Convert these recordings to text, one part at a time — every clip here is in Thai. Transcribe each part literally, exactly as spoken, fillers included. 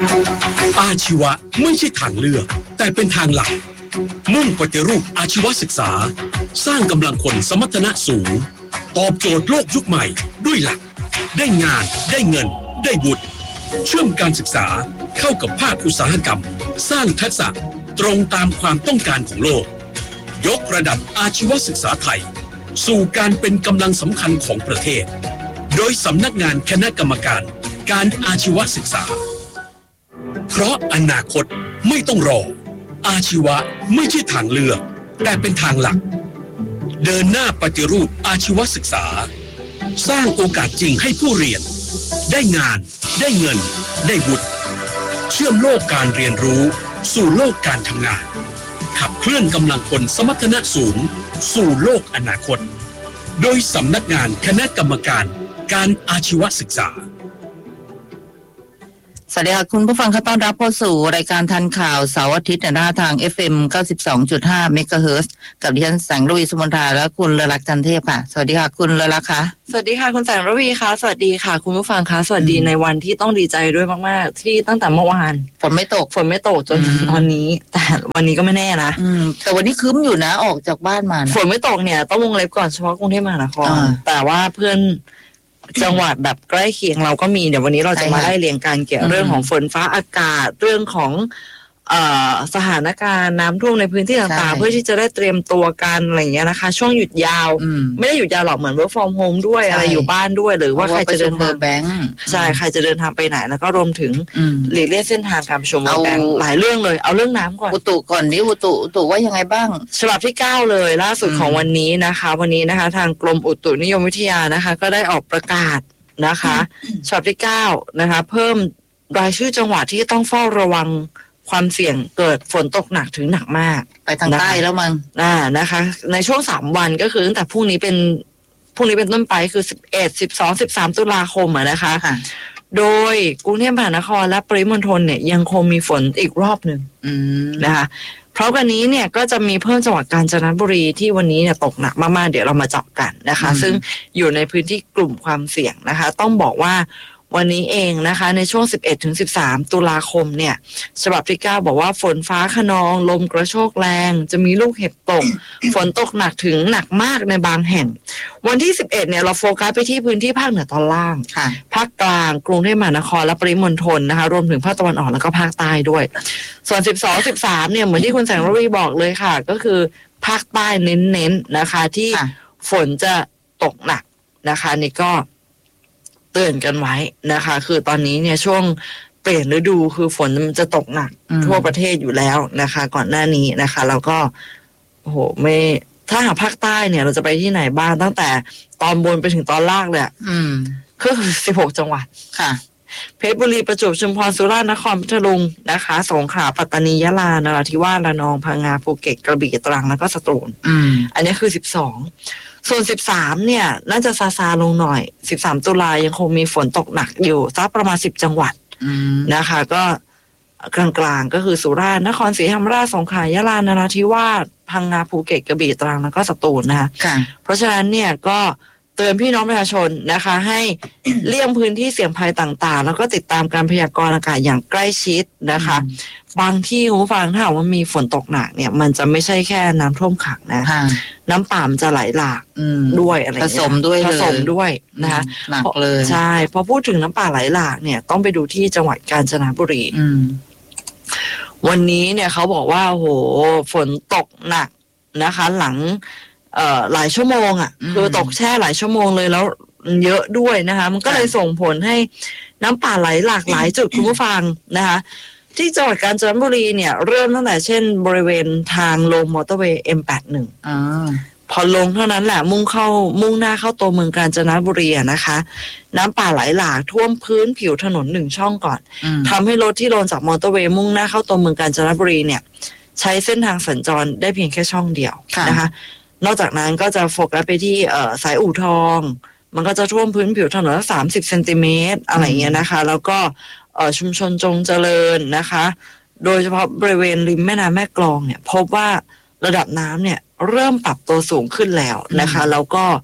อาชีวะไม่ใช่ทางเลือกแต่เป็นทางหลักมุ่งปฏิรูปอาชีวศึกษาสร้างกำลังคนสมรรถนะสูงตอบโจทย์โลกยุคใหม่ด้วยหลักได้งานได้เงินได้บุตรเชื่อมการศึกษาเข้ากับภาคอุตสาหกรรมสร้างทักษะตรงตามความต้องการของโลกยกระดับอาชีวศึกษาไทยสู่การเป็นกำลังสำคัญของประเทศโดยสำนักงานคณะกรรมการการอาชีวศึกษาเพราะอนาคตไม่ต้องรออาชีวะไม่ใช่ทางเลือกแต่เป็นทางหลักเดินหน้าปฏิรูปอาชีวศึกษาสร้างโอกาสจริงให้ผู้เรียนได้งานได้เงินได้บุตรเชื่อมโลกการเรียนรู้สู่โลกการทำงานขับเคลื่อนกำลังคนสมรรถนะสูงสู่โลกอนาคตโดยสำนักงานคณะกรรมการการอาชีวศึกษาสวัสดีค่ะคุณผู้ฟังค่ะต้อนรับเข้าสู่รายการทันข่าวเสาร์อาทิตย์นะทาง เอฟ เอ็ม เก้าสิบสองจุดห้า เมกะเฮิรตซ์กับดิฉันแสงระวีสุมนทราและคุณเลลักษณ์จันเทพค่ะสวัสดีค่ะคุณเลลักษณ์ค่ะสวัสดีค่ะคุณแสงระวีค่ะสวัสดีค่ะคุณผู้ฟังค่ะสวัสดีในวันที่ต้องดีใจด้วยมากๆที่ตั้งแต่เมื่อวานฝนไม่ตกฝนไม่ตกจนถึงตอนนี้แต่วันนี้ก็ไม่แน่นะแต่วันนี้ครึ้มอยู่นะออกจากบ้านมาฝนไม่ตกเนี่ยต้องวงเล็บก่อนเฉพาะกรุงเทพมหานครแต่ว่าเพื่อนจังหวัดแบบใกล้เคียงเราก็มีเดี๋ยววันนี้เราจะมาไล่เรียงการเกี่ยวเรื่องของฝนฟ้าอากาศเรื่องของเอ่อสถานการณ์น้ำท่วมในพื้นที่ต่างๆเพื่อที่จะได้เตรียมตัวกันอะไรอย่างเงี้ยนะคะช่วงหยุดยาวไม่ได้หยุดยาวหรอกเหมือน work from home ด้วยอะไรอยู่บ้านด้วยหรือว่าใครจะเดินทางใช่ใครจะเดินทางไปไหนแล้วก็รวมถึงหลีกเลี่ยงเส้นทางการประชุมแบงค์หลายเรื่องเลยเอาเรื่องน้ำก่อนอุตุก่อนนี่อุตุอุตุว่ายังไงบ้างฉบับที่เก้าเลยล่าสุดของวันนี้นะคะวันนี้นะคะทางกรมอุตุนิยมวิทยานะคะก็ได้ออกประกาศนะคะฉบับที่เก้านะคะเพิ่มรายชื่อจังหวัดที่ต้องเฝ้าระวังความเสี่ยงเกิดฝนตกหนักถึงหนักมากไปทางใต้แล้วมั้งอ่านะคะในช่วงสามวันก็คือตั้งแต่พรุ่งนี้เป็นพรุ่งนี้เป็นต้นไปคือสิบเอ็ด สิบสอง สิบสามตุลาคมอ่ะนะคะโดยกรุงเทพมหานครและปริมณฑลเนี่ยยังคงมีฝนอีกรอบหนึ่งนะคะเพราะวันนี้เนี่ยก็จะมีเพิ่มจังหวัดกาญจนบุรีที่วันนี้เนี่ยตกหนักมากๆเดี๋ยวเรามาเจาะกันนะคะซึ่งอยู่ในพื้นที่กลุ่มความเสี่ยงนะคะต้องบอกว่าวันนี้เองนะคะในช่วง สิบเอ็ดถึงสิบสาม ตุลาคมเนี่ยฉบับที่เก้าบอกว่าฝนฟ้าคะนองลมกระโชกแรงจะมีลูกเห็บตก ฝนตกหนักถึงหนักมากในบางแห่งวันที่สิบเอ็ดเนี่ยเราโฟกัสไปที่พื้นที่ภาคเหนือตอนล่างภาคกลางกรุงเทพมหานครและปริมณฑลนะคะรวมถึงภาคตะวันออกแล้วก็ภาคใต้ด้วยส่วนสิบสอง สิบสามเนี่ยเหมือนที่คุณแสงระวีบอกเลยค่ะก็คือภาคใต้เน้นๆนะคะที่ฝนจะตกหนักนะคะนี่ก็เตือนกันไว้นะคะคือตอนนี้เนี่ยช่วงเปลี่ยนฤดูคือฝนมันจะตกหนักทั่วประเทศอยู่แล้วนะคะก่อนหน้านี้นะคะแล้วก็โอ้โหไม่ถ้าหากภาคใต้เนี่ยเราจะไปที่ไหนบ้างตั้งแต่ตอนบนไปถึงตอนล่างเลยอืมก็คือสิบหกจังหวัดค่ะเพชรบุรีประจวบชุมพรสุราษฎร์นครพัทลุงนะคะสงขลาปัตตานียะลานราธิวาสระนองพังงาภูเก็ตกระบี่ตรังแล้วก็สตูลอืมอันนี้คือสิบสองส่วนสิบสามเนี่ยน่าจะซาซาลงหน่อยสิบสามตุลายังคงมีฝนตกหนักอยู่สักประมาณสิบจังหวัดนะคะก็กลางๆก็คือสุราษฎร์นครศรีธรรมราชสงขลายะลานราธิวาสพังงาภูเก็ตกระบี่ตรังแล้วก็สตูลนะคะเพราะฉะนั้นเนี่ยก็เตือนพี่น้องประชาชนนะคะให้เลี่ยงพื้นที่เสี่ยงภัยต่างๆแล้วก็ติดตามการพยากรณ์อากาศอย่างใกล้ชิดนะคะบางที่คุณผู้ฟังถ้าว่ามีฝนตกหนักเนี่ยมันจะไม่ใช่แค่น้ำท่วมขังนะน้ำป่ามันจะไหลหลากด้วยอะไรผสมด้วยผสมด้วยนะคะหนักเลยใช่พอพูดถึงน้ำป่าไหลหลากเนี่ยต้องไปดูที่จังหวัดกาญจนบุรีวันนี้เนี่ยเขาบอกว่าโอ้โหฝนตกหนักนะคะหลังเอ่อหลายชั่วโมงอ่ะคือตกแช่หลายชั่วโมงเลยแล้วเยอะด้วยนะคะมันก็เลยส่งผลให้น้ำป่าไหลหลากหลายจุดคุณผู้ฟังนะคะที่จังหวัดกาญจนบุรีเนี่ยเริ่มตั้งแต่เช่นบริเวณทางลงมอเตอร์เวย์ เอ็ม แปดสิบเอ็ด อ่าพอลงเท่านั้นแหละมุ่งเข้ามุ่งหน้าเข้าตัวเมืองกาญจนบุรีนะคะน้ำป่าไหลหลากท่วมพื้นผิวถนนหนึ่งช่องก่อนทำให้รถที่ลงจากมอเตอร์เวย์มุ่งหน้าเข้าตัวเมืองกาญจนบุรีเนี่ยใช้เส้นทางสัญจรได้เพียงแค่ช่องเดียวนะคะนอกจากนั้นก็จะโฟกัสไปที่เอ่อสายอู่ทองมันก็จะท่วมพื้นผิวถนนสามสิบเซนติเมตรอะไรเงี้ยนะคะแล้วก็เอ่อชุมชนจงเจริญนะคะโดยเฉพาะบริเวณริมแม่น้ำแม่กลองเนี่ยพบว่าระดับน้ำเนี่ยเริ่มปรับตัวสูงขึ้นแล้วนะคะแล้วก็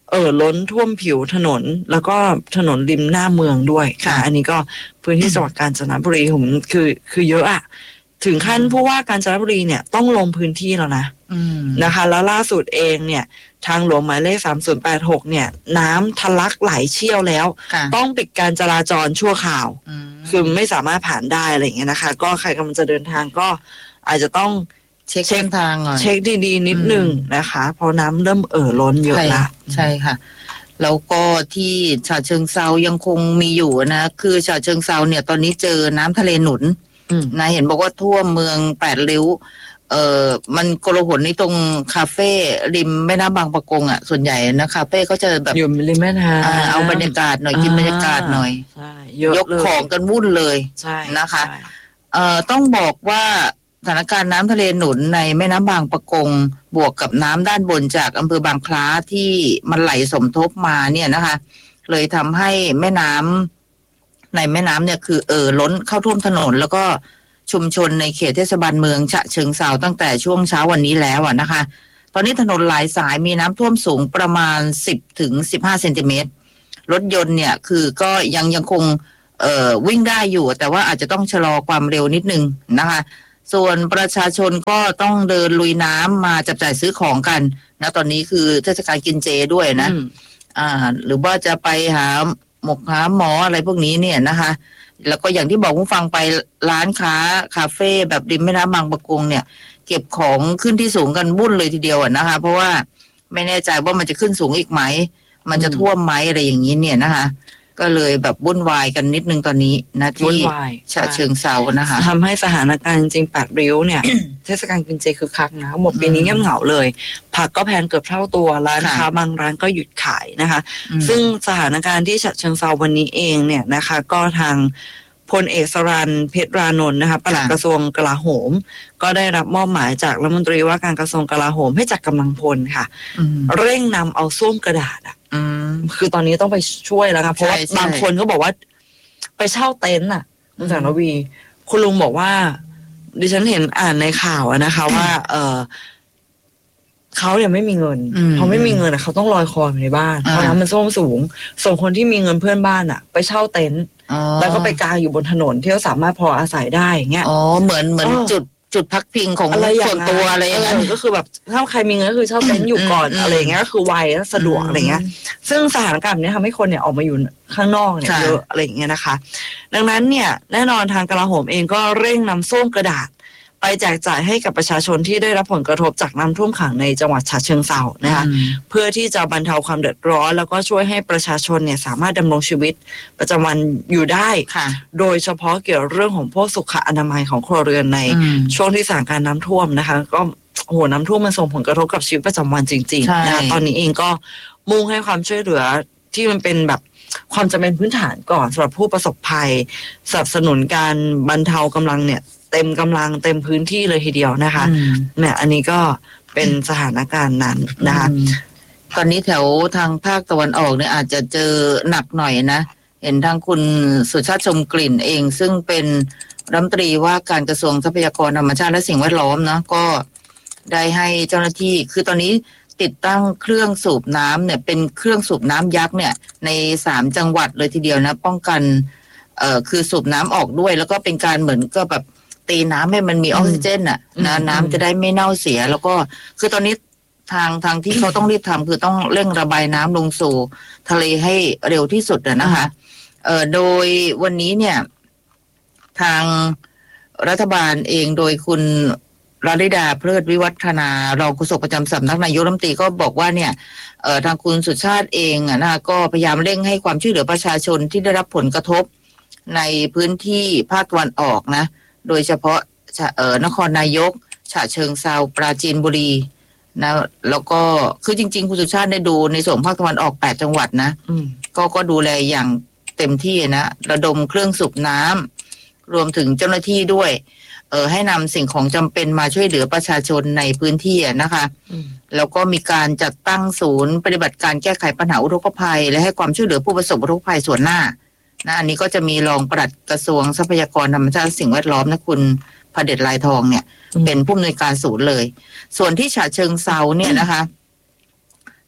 เอ่อล้นท่วมผิวถนนแล้วก็ถนนริมหน้าเมืองด้วยค่ะอันนี้ก็พื้นที่จังหวัดกาญจนบุรีผมคือคือเยอะอะถึงขั้นผู้ว่ากาญจนบุรีเนี่ยต้องลงพื้นที่แล้วนะนะคะแล้วล่าสุดเองเนี่ยทางหลวงหมายเลขสามศูนย์แปดหกเนี่ยน้ำทะลักไหลเชี่ยวแล้วต้องปิดการจราจรชั่วคราวคือไม่สามารถผ่านได้อะไรอย่างเงี้ยนะคะก็ใครกำลังจะเดินทางก็อาจจะต้องเช็คเส้นทางหน่อยเช็คดีๆนิดนึงนะคะเพราะน้ำเริ่มเอ่อล้นเยอะละใช่ค่ะแล้วก็ที่ฉะเชิงเซายังคงมีอยู่นะคือฉะเชิงเซาเนี่ยตอนนี้เจอน้ำทะเลหนุนนะเห็นบอกว่าทั่วเมืองแปดริ้วเอ่อมันโกลาหลนี่ตรงคาเฟ่ริมแม่น้ำบางปะกงอ่ะส่วนใหญ่นะคาเฟ่เขาจะแบบอยู่ริมแม่น้ำเอาบรรยากาศหน่อยกินบรรยากาศหน่อยยกของกันวุ่นเลยนะคะเอ่อต้องบอกว่าสถานการณ์น้ำทะเลหนุนในแม่น้ำบางปะกงบวกกับน้ำด้านบนจากอำเภอบางคล้าที่มันไหลสมทบมาเนี่ยนะคะเลยทำให้แม่น้ำในแม่น้ำเนี่ยคือเอ่อล้นเข้าท่วมถนนแล้วก็ชุมชนในเขตเทศบาลเมืองฉะเชิงเทราตั้งแต่ช่วงเช้าวันนี้แล้วอ่ะนะคะตอนนี้ถนนหลายสายมีน้ำท่วมสูงประมาณสิบถึงสิบห้าเซนติเมตรรถยนต์เนี่ยคือก็ยังยังคงเอ่อวิ่งได้อยู่แต่ว่าอาจจะต้องชะลอความเร็วนิดนึงนะคะส่วนประชาชนก็ต้องเดินลุยน้ำมาจับจ่ายซื้อของกันนะตอนนี้คือเทศกาลกินเจด้วยนะอ่าหรือว่าจะไปหาหมกหาหมออะไรพวกนี้เนี่ยนะคะแล้วก็อย่างที่บอกผู้ฟังไปร้านค้าคาเฟ่แบบริมแม่น้ำบางปะกงเนี่ยเก็บของขึ้นที่สูงกันวุ่นเลยทีเดียวนะคะเพราะว่าไม่แน่ใจว่ามันจะขึ้นสูงอีกไหมมันจะท่วมไหมอะไรอย่างนี้เนี่ยนะคะก็เลยแบบวุ่นวายกันนิดนึงตอนนี้นะที่ฉะเชิงเทรานะคะทำให้สถานการณ์จริงแปดริ้วเนี่ย เทศกาลกินเจคือคักนะหมดปีนี้เงียบเหงาเลยผักก็แพงเกือบเท่าตัวร้านค้าบางร้านก็หยุดขายนะคะซึ่งสถานการณ์ที่ฉะเชิงเทราวันนี้เองเนี่ยนะคะก็ทางพลเอกสรัญเพชรรานนท์นะคะปลัดกระทรวงกลาโหมก็ได้รับมอบหมายจากรัฐมนตรีว่าการกระทรวงกลาโหมให้จัดกำลังพลค่ะเร่งนำเอาส้วมกระดาษอ่ะคือตอนนี้ต้องไปช่วยแล้วค่ะเพราะว่าบางคนก็บอกว่าไปเช่าเต็นท์อ่ะคุณสังนวีคุณลุงบอกว่าดิฉันเห็นอ่านในข่าวนะคะว่าเออเขาเนี่ยไม่มีเงินเขาไม่มีเงินอ่ะเขาต้องลอยคออยู่ในบ้านเพราะน้ำมันส้วมสูงส่งคนที่มีเงินเพื่อนบ้านอ่ะไปเช่าเต็นท์แล้วก็ไปกางอยู่บนถนนที่เขาสามารถพออาศัยได้อย่างเงี้ยอ๋อเหมือนเหมือนจุดจุดพักพิงของส่วนตัวอะไรอย่างเงี้ยก็คือแบบถ้าใครมีเงินก็คือเช่าเต็นท์อยู่ก่อนอะไรอย่างเงี้ยก็คือไวและสะดวกอะไรเงี้ยซึ่งสถานการณ์นี้ทำให้คนเนี่ยออกมาอยู่ข้างนอกเนี่ยเยอะอะไรอย่างเงี้ยนะคะดังนั้นเนี่ยแน่นอนทางกลาโหมเองก็เร่งนำส้วมกระดาษไปแจกจ่ายให้กับประชาชนที่ได้รับผลกระทบจากน้ำท่วมขังในจังหวัดฉะเชิงเทรานะคะเพื่อที่จะบรรเทาความเดือดร้อนแล้วก็ช่วยให้ประชาชนเนี่ยสามารถดำรงชีวิตประจำวันอยู่ได้โดยเฉพาะเกี่ยวเรื่องของพวกสุขอนามัยของครัวเรือนในช่วงที่สถานการณ์น้ำท่วมนะคะก็โอ้โหน้ำท่วมมันส่งผลกระทบกับชีวิตประจำวันจริงๆนะคะตอนนี้เองก็มุ่งให้ความช่วยเหลือที่มันเป็นแบบความจำเป็นพื้นฐานก่อนสำหรับผู้ประสบภัยสนับสนุนการบรรเทากำลังเนี่ยเต็มกำลังเต็มพื้นที่เลยทีเดียวนะคะเนี่ยอันนี้ก็เป็นสถานการณ์นั้นนะคะตอนนี้แถวทางภาคตะวันออกเนี่ยอาจจะเจอหนักหน่อยนะเห็นทางคุณสุชาติชมกลิ่นเองซึ่งเป็นรัฐมนตรีว่าการกระทรวงทรัพยากรธรรมชาติและสิ่งแวดล้อมนะก็ได้ให้เจ้าหน้าที่คือตอนนี้ติดตั้งเครื่องสูบน้ำเนี่ยเป็นเครื่องสูบน้ำยักษ์เนี่ยในสามจังหวัดเลยทีเดียวนะป้องกันเอ่อคือสูบน้ำออกด้วยแล้วก็เป็นการเหมือนก็แบบตีน้ำให้มันมีออกซิเจนอ่ะนะน้ำจะได้ไม่เน่าเสียแล้วก็คือตอนนี้ทางทางที่เขาต้องรีบทำคือต้องเร่งระบายน้ำลงสู่ทะเลให้เร็วที่สุดนะคะเอ่อโดยวันนี้เนี่ยทางรัฐบาลเองโดยคุณราลิดาเพลิดวิวัฒนารองโฆษกประจำสำนักนายกรัฐมนตรีก็บอกว่าเนี่ยเอ่อทางคุณสุชาติเองอ่ะนะก็พยายามเร่งให้ความช่วยเหลือประชาชนที่ได้รับผลกระทบในพื้นที่ภาคตะวันออกนะโดยเฉพาะเอ่อนครนายกฉะเชิงเทราปราจีนบุรีนะแล้วก็คือจริงๆคุณสุชาติได้ดูในส่วนภาคตะวันออกแปดจังหวัดนะก็ก็ดูแลอย่างเต็มที่นะระดมเครื่องสูบน้ำรวมถึงเจ้าหน้าที่ด้วยเออให้นำสิ่งของจำเป็นมาช่วยเหลือประชาชนในพื้นที่นะคะแล้วก็มีการจัดตั้งศูนย์ปฏิบัติการแก้ไขปัญหาอุทกภัยและให้ความช่วยเหลือผู้ประสบอุทกภัยส่วนหน้านะอันนี้ก็จะมีรองปลัดกระทรวงทรัพยากรธรรมชาติสิ่งแวดล้อมนะคุณพเดชลายทองเนี่ยเป็นผู้อำนวยการศูนย์เลยส่วนที่ฉะเชิงเทราเนี่ยนะคะ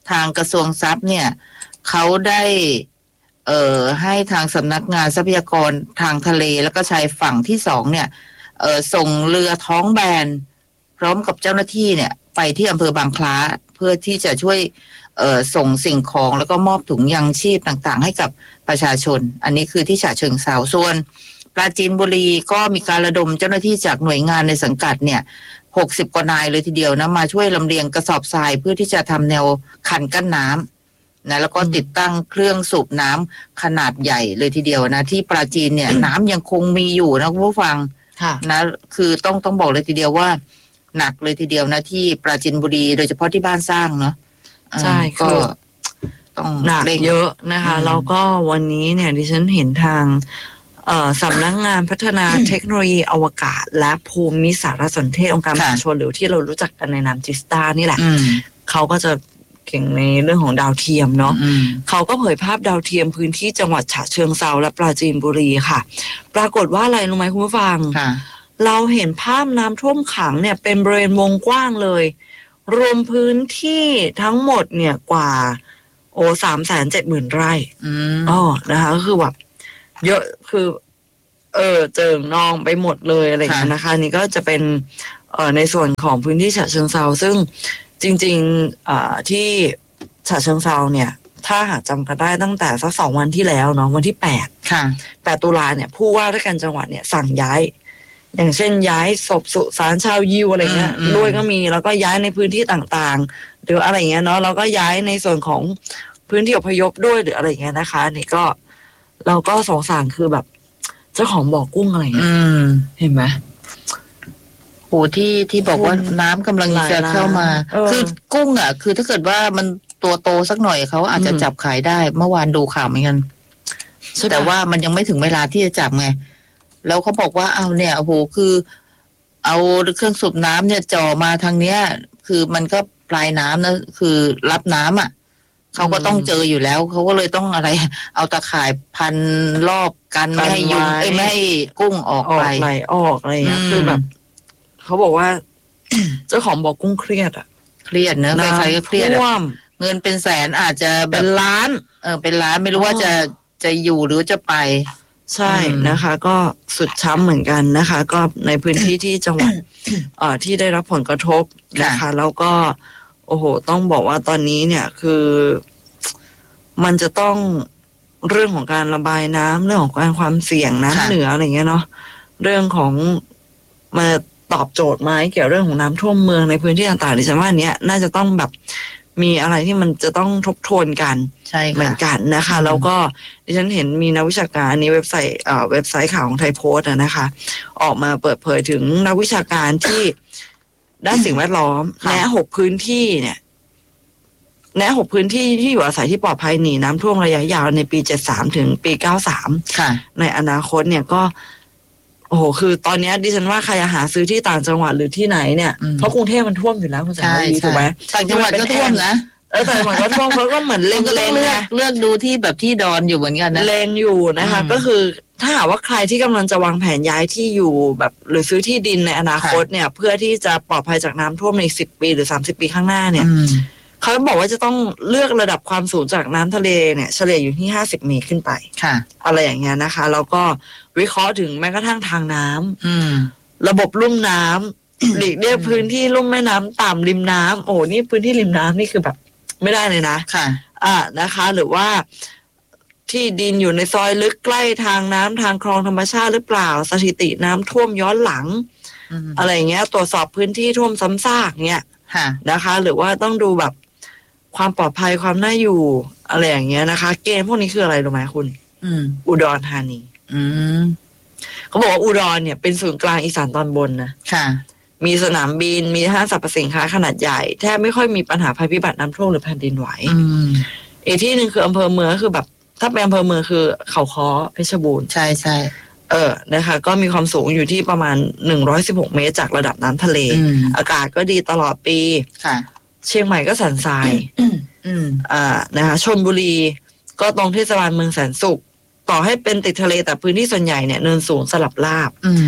ทางกระทรวงทรัพย์เนี่ยเขาได้เอ่อให้ทางสำนักงานทรัพยากรทางทะเลแล้วก็ชายฝั่งที่สองเนี่ยเอ่อส่งเรือท้องแบนพร้อมกับเจ้าหน้าที่เนี่ยไปที่อำเภอบางคล้าเพื่อที่จะช่วยเอ่อส่งสิ่งของแล้วก็มอบถุงยังชีพต่างๆให้กับประชาชนอันนี้คือที่ฉะเชิงเทราส่วนปราจีนบุรีก็มีการระดมเจ้าหน้าที่จากหน่วยงานในสังกัดเนี่ยหกสิบกว่านายเลยทีเดียวนะมาช่วยลำเลียงกระสอบทรายเพื่อที่จะทำแนวคันกั้นน้ำนะแล้วก็ติดตั้งเครื่องสูบน้ำขนาดใหญ่เลยทีเดียวนะที่ปราจีนเนี่ย น้ำยังคงมีอยู่นะคุณผู้ฟังนะคือต้องต้องบอกเลยทีเดียวว่าหนักเลยทีเดียวนะที่ปราจีนบุรีโดยเฉพาะที่บ้านสร้างเนาะใช่ก็ต้องหนักเยอะนะคะแล้วก็วันนี้เนี่ยดิฉันเห็นทางสำนักงานพัฒนาเทคโนโลยีอวกาศและภูมิสารสนเทศองค์การมหาชนหรือที่เรารู้จักกันในนามจิสตานี่แหละเขาก็จะเก่งในเรื่องของดาวเทียมเนาะเขาก็เผยภาพดาวเทียมพื้นที่จังหวัดฉะเชิงเทราและปราจีนบุรีค่ะปรากฏว่าอะไรรู้ไหมคุณผู้ฟังเราเห็นภาพน้ำท่วมขังเนี่ยเป็นบริเวณวงกว้างเลยรวมพื้นที่ทั้งหมดเนี่ยกว่าโอ้สามแสนเจ็ดหมื่นไร่อ๋อนะคะก็คือแบบเยอะคือเออเจิ่งนองไปหมดเลยอะไรอย่างเงี้ยนะคะนี่ก็จะเป็นเอ่อในส่วนของพื้นที่ฉะเชิงเทราซึ่งจริงๆอ่าที่ฉะเชิงเทราเนี่ยถ้าหากจำกันได้ตั้งแต่สักสองวันที่แล้วเนาะวันที่แปดค่ะแปดตุลาเนี่ยผู้ว่าราชการจังหวัดเนี่ยสั่งย้ายอย่างเช่นย้ายศพสุสานชาวยิวอะไรเงี้ยด้วยก็มีแล้วก็ย้ายในพื้นที่ต่างๆหรืออะไรเงี้ยเนาะแล้วก็ย้ายในส่วนของพื้นที่อพยพด้วยหรืออะไรเงี้ยนะคะนี่ก็เราก็สงสารคือแบบเจ้าของบ่อกุ้งอะไรเงี้ยเห็นไหมโหที่ที่บอกว่าน้ำกำลังจะเข้ามาคือกุ้งอ่ะคือถ้าเกิดว่ามันตัวโตสักหน่อยเขาอาจจะจับขายได้เมื่อวานดูข่าวเหมือนกันแต่ว่ามันยังไม่ถึงเวลาที่จะจับไงแล้วเขาบอกว่าเอาเนี่ยโอ้โหคือเอาเครื่องสูบน้ำเนี่ยจ่อมาทางเนี้ยคือมันก็ปลายน้ำนะคือรับน้ำอ่ะเขาก็ต้องเจออยู่แล้วเขาก็เลยต้องอะไรเอาตะข่ายพันรอบกันไม่ให้ยุงไม่ให้กุ้งออกไปไหลออกอะไรอย่างเงี้ยคือแบบเขาบอกว่าเจ้าของบ่อกุ้งเครียดอ่ะเครียดเนอะใครๆก็เครียดเงินเป็นแสนอาจจะเป็นล้านเออเป็นล้านไม่รู้ว่าจะจะอยู่หรือจะไปใช่นะคะก็สุดช้ำเหมือนกันนะคะก็ในพื้นที่ที่จังหวัดเอ่อที่ได้รับผลกระทบนะคะแล้วก็โอ้โหต้องบอกว่าตอนนี้เนี่ยคือมันจะต้องเรื่องของการระบายน้ำเรื่องของการความเสี่ยงน้ำเหนืออะไรเงี้ยเนาะเรื่องของมาตอบโจทย์ไหมเกี่ยวเรื่องของน้ำท่วมเมืองในพื้นที่ต่างๆดิฉันว่าเนี้ยน่าจะต้องแบบมีอะไรที่มันจะต้องทบทวนกันเหมือนกันนะคะแล้วก็ดิฉันเห็นมีนักวิชาการนี้เว็บไซต์เอ่อเว็บไซต์ข่าวของไทยโพสต์นะคะออกมาเปิดเผยถึงนักวิชาการที่ด้านสิ่งแวดล้อมแนะหกพื้นที่เนี่ยแนะหกพื้นที่ที่อยู่อาศัยที่ปลอดภัยหนีน้ำท่วมระยะยาวในปีเจ็ดสามถึงปีเก้าสามในอนาคตเนี่ยก็โอ้โหคือตอนนี้ดิฉันว่าใครหาซื้อที่ต่างจังหวัดหรือที่ไหนเนี่ยเพราะกรุงเทพมันท่วมอยู่แล้วคุณสามีถูกไหมต่างจังหวัดก็ท่วมนะเออแต่จังหวัดก็ท่วมเขาก็เหมือนเล็งเล็งเลือกเลือกดูที่แบบที่ดอนอยู่เหมือนกันนะเล็งอยู่นะคะก็คือถ้าหากว่าใครที่กำลังจะวางแผนย้ายที่อยู่แบบหรือซื้อที่ดินในอนาคตเนี่ยเพื่อที่จะปลอดภัยจากน้ำท่วมในสิบปีหรือสามสิบปีข้างหน้าเนี่ยเขาบอกว่าจะต้องเลือกระดับความสูงจากน้ำทะเลเนี่ยเฉลี่ยอยู่ที่ห้าสิบเมตรขึ้นไปค่ะอะไรอย่างเงี้ยนะคะแล้วก็วิเคราะห์ถึงแม้กระทั่งทางน้ำระบบลุ่มน้ำหลีกเลี่ยงพื้นที่ลุ่มแม่น้ำต่ำริมน้ำโอ้นี่พื้นที่ริมน้ำนี่คือแบบไม่ได้เลยนะค่ะอ่านะคะหรือว่าที่ดินอยู่ในซอยลึกใกล้ทางน้ำทางคลองธรรมชาติหรือเปล่าสถิติน้ำท่วมย้อนหลังอะไรเงี้ยตรวจสอบพื้นที่ท่วมซ้ำซากเงี้ยนะคะหรือว่าต้องดูแบบความปลอดภัยความน่าอยู่อะไรอย่างเงี้ยนะคะเกณฑ์พวกนี้คืออะไรรู้ไหมคุณอุดรธานีเขาบอกว่าอุดรเนี่ยเป็นศูนย์กลางอีสานตอนบนนะค่ะมีสนามบินมีห้างสรรพสินค้าขนาดใหญ่แทบไม่ค่อยมีปัญหาภัยพิบัติน้ำท่วมหรือแผ่นดินไหวอีกที่หนึ่งคืออำเภอเมืองคือแบบถ้าเป็นอำเภอเมืองคือเขาค้อเพชรบูรณ์ใช่ใช่เออนะคะก็มีความสูงอยู่ที่ประมาณหนึ่งร้อยสิบหกเมตรจากระดับน้ำทะเลอากาศก็ดีตลอดปีค่ะเชียงใหม่ก็สันทรายอ่านะคะชลบุรีก็ตรงเทศบาลเมืองแสนสุขต่อให้เป็นติดทะเลแต่พื้นที่ส่วนใหญ่เนี่ยเนินสูงสลับราบ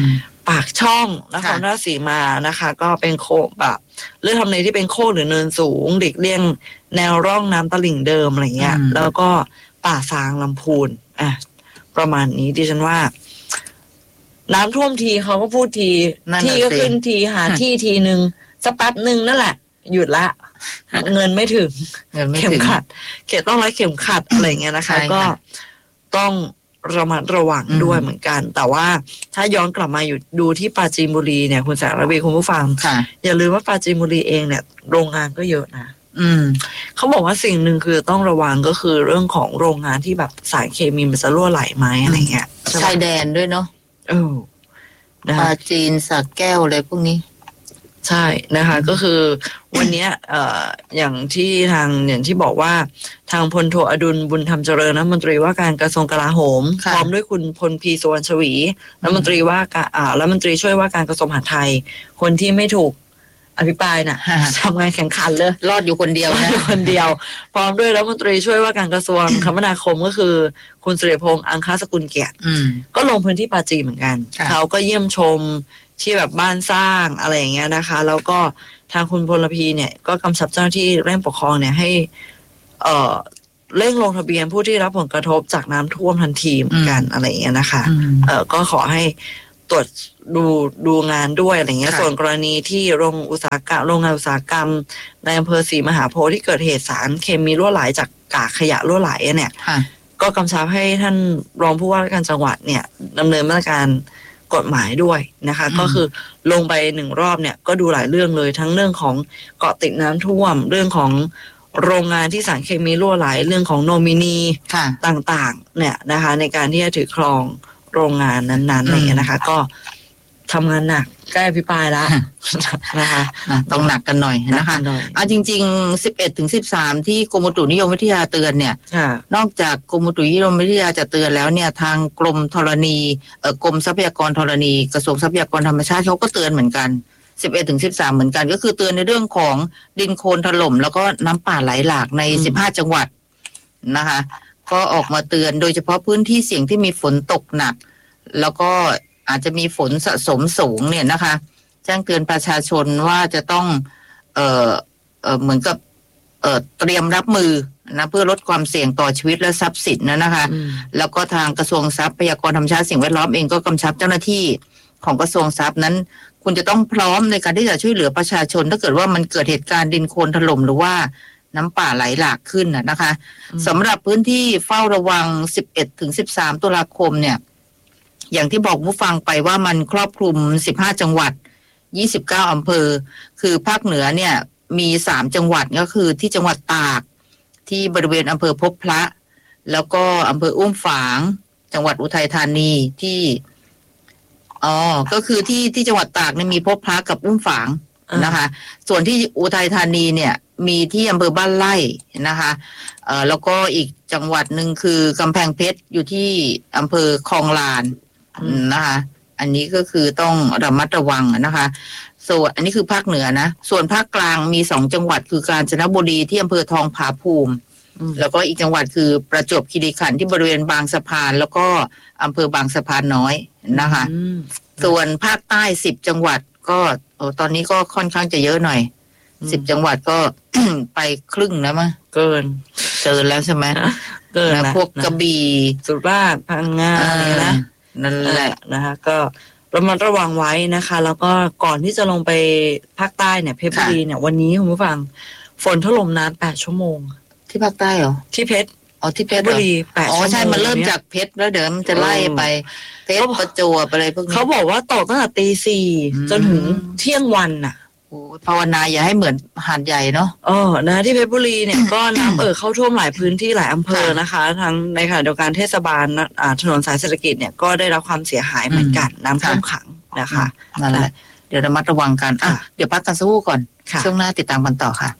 ปากช่องนคค่ะรราชสีมานะคะ ก็เป็นโคแบบเลือกทำเลที่เป็นโคกหรือเนินสูงหลีกเลี่ยงแนวร่องน้ำตลิ่งเดิมอะไรเงี้ยอืมแล้วก็ป่าซางลำพูนอ่ะประมาณนี้ดิฉันว่า น้ำท่วมทีเขาก็พูดทีนั่นน่ะที่ก็สิขึ้นทีหาที่ทีหนึ่งสักแป๊บหนึ่งนั่นแหละ หยุดละ เงินไม่ถึงเงินไม่เข็มถึงขัด เขตต้องรัดเข็มขัดอะไรเงี้ยนะคะใช่ค่ะก็ต้องระมัดระวังอืมด้วยเหมือนกัน แต่ว่าถ้าย้อนกลับมาอยู่ดูที่ปราจีนบุรีเนี่ยคุณแสงระวีคุณผู้ฟังค่ะอย่าลืมว่าปราจีนบุรีเองเนี่ยโรงงานก็เยอะนะอืมเขาบอกว่าสิ่งหนึ่งคือต้องระวังก็คือเรื่องของโรงงานที่แบบสารเคมีมันจะรั่วไหลไหมอะไรเงี้ยใช่ไหมชายแดนด้วยเนาะเออนะปคะลาจีนสระแก้วอะไรพวกนี้ใช่นะคะ ก็คือวันเนี้ยเอ่ออย่างที่ทางอย่างที่บอกว่าทางพลโทอดุลบุญธรรมเจริญรัฐมนตรีว่าการกระทรวงกลาโหมค่ะพร้อมด้วยคุณพลพีสุวรรณชวีรัฐมนตรีว่าการอ่ารัฐมนตรีช่วยว่าการกระทรวงมหาดไทย คนที่ไม่ถูกอภิปรายน่ะ ทำงานแข่งขันเลยรอดอยู่คนเดียวนะคนเดียว พร้อมด้วยรัฐมนตรีช่วยว่าการกระทรวงคมนาคมก็คือ คุณสิริพงษ์อังคสกุลเกียรติอืมก็ลงพื้นที่ปราจีนเหมือนกันค่ะเขาก็เยี่ยมชมที่แบบบ้านสร้างอะไรอย่างเงี้ยนะคะ แล้วก็ทางคุณพลพีเนี่ยก็กำชับเจ้าหน้าที่เร่งปกครองเนี่ยให้ เอ่อเร่งลงทะเบียนผู้ที่รับผลกระทบจากน้ำท่วมทันทีเหมือนกันอะไรอย่างเงี้ยนะคะอืมเอ่อก็ขอให้ตรวจดูดูงานด้วยอะไรเงี้ยค่ะส่วนกรณีที่โรงอุตสาหกรรมโรงงานอุตสาหกรรมในอำเภอศรีมหาโพธิ์ที่เกิดเหตุสารเคมีรั่วไหลจากกากขยะรั่วไหลเนี่ยค่ะก็กำชับให้ท่านรองผู้ว่าราชการจังหวัดเนี่ยดำเนินมาตรการกฎหมายด้วยนะคะอืมก็คือลงไปหนึ่งรอบเนี่ยก็ดูหลายเรื่องเลยทั้งเรื่องของเกาะติดน้ำท่วม เรื่องของโรงงานที่สารเคมีรั่วไหลเรื่องของโนมินีค่ะต่างๆ เนี่ยนะคะ ในการที่จะถือครองโรงงานนั้นๆอะไรอย่างเงี้ยนะคะ ก็ทำงานหนักใกล้อภิปรายแล้วนะคะอ่ะต้องหนักกันหน่อยนะคะหน่อยอ่ะจริงๆ สิบเอ็ดถึงสิบสามที่กรมอุตุนิยมวิทยาเตือนเนี่ยค่ะนอกจากกรมอุตุนิยมวิทยาจะเตือนแล้วเนี่ยทางกรมธรณีเอ่อกรมทรัพยากรธรณีกระทรวงทรัพยากรธรรมชาติเขาก็เตือนเหมือนกัน สิบเอ็ดถึงสิบสามเหมือนกัน ก็คือเตือนในเรื่องของดินโคลนถล่มแล้วก็น้ำป่าไหลหลากในอืมสิบห้าจังหวัดนะคะ ก็ออกมาเตือนโดยเฉพาะพื้นที่เสี่ยงที่มีฝนตกหนัก แล้วก็อาจจะมีฝนสะสมสูงเนี่ยนะคะ แจ้งเตือนประชาชนว่าจะต้อง เอ่อเอ่อเหมือนกับ เอ่อเตรียมรับมือนะเพื่อลดความเสี่ยงต่อชีวิตและทรัพย์สินนะนะคะอืมแล้วก็ทางกระทรวงทรัพยากรธรรมชาติสิ่งแวดล้อมเองก็กำชับเจ้าหน้าที่ของกระทรวงทรัพย์นั้น คุณจะต้องพร้อมในการที่จะช่วยเหลือประชาชน ถ้าเกิดว่ามันเกิดเหตุการณ์ดินโคลนถล่มหรือว่าน้ำป่าไหลหลากขึ้นนะนะคะอืมสำหรับพื้นที่เฝ้าระวัง สิบเอ็ดถึงสิบสาม ตุลาคมเนี่ย อย่างที่บอกผู้ฟังไปว่ามันครอบคลุม สิบห้า จังหวัด ยี่สิบเก้า อำเภอ คือภาคเหนือเนี่ย มีสามจังหวัดก็คือที่จังหวัดตาก ที่บริเวณอำเภอพบพระ แล้วก็อำเภออุ้มฝาง จังหวัดอุทัยธานีที่อ๋อก็คือที่ที่จังหวัดตากเนี่ยมีพบพระกับอุ้มฝางอ่านนะคะ ส่วนที่อุทัยธานีเนี่ย มีที่อำเภอบ้านไร่นะคะเอ่อแล้วก็อีกจังหวัดหนึ่งคือกำแพงเพชรอยู่ที่อำเภอคลองลานนะคะ อันนี้ก็คือต้องระมัดระวังนะคะ ส่วนอันนี้คือภาคเหนือนะ ส่วนภาคกลางมีสองจังหวัดคือกาญจนบุรีที่อำเภอทองผาภูมิอืมแล้วก็อีกจังหวัดคือประจวบคีรีขันธ์ที่บริเวณบางสะพาน แล้วก็อำเภอบางสะพานน้อยนะคะอืมส่วนภาคใต้สิบจังหวัดก็โอ้ตอนนี้ก็ค่อนข้างจะเยอะหน่อยอืมสิบจังหวัดก็ ไปครึ่งแล้วมั้งเกินเกินแล้วใช่ไหมเกินนะนะพวกกระบี่สุราษฎร์พังงาอะไรนะนั่นแหละนะคะก็ระมัดระวังไว้นะคะ แล้วก็ก่อนที่จะลงไปภาคใต้เนี่ยเพชรบุรีเนี่ยวันนี้คุณผู้ฟังฝนถล่มนานแปดชั่วโมงที่ภาคใต้เหรอที่เพชรอ๋อที่เพเพชชรรเหรบุอรีแปดอ๋อชั่วโมงใช่มันเริ่มนี่ยจากเพชรแล้วเดี๋ยวมันจะไล่ไปเพชรประจวบอะไรพวกนี้เขาบอกว่าตกตั้งแต่ตีสี่อืมจนถึงเที่ยงวันน่ะโอ้ยภาวนาอย่าให้เหมือนหาดใหญ่เนาะเออนะที่เพชรบุรีเนี่ย ก็น้ำเอ่อเข้าท่วมหลายพื้นที่หลายอำเภอนะคะทั้งในขณะเดียวกันเทศบาลนะอ่าถนนสายเศรษฐกิจเนี่ยก็ได้รับความเสียหายเหมือนกันน้ำท่วมขังนะคะนั่นแหละเดี๋ยวระมัดระวังกันอ่ะค่ะเดี๋ยวพักกันสักครู่ก่อนค่ะช่วงหน้าติดตามกันต่อค่ะ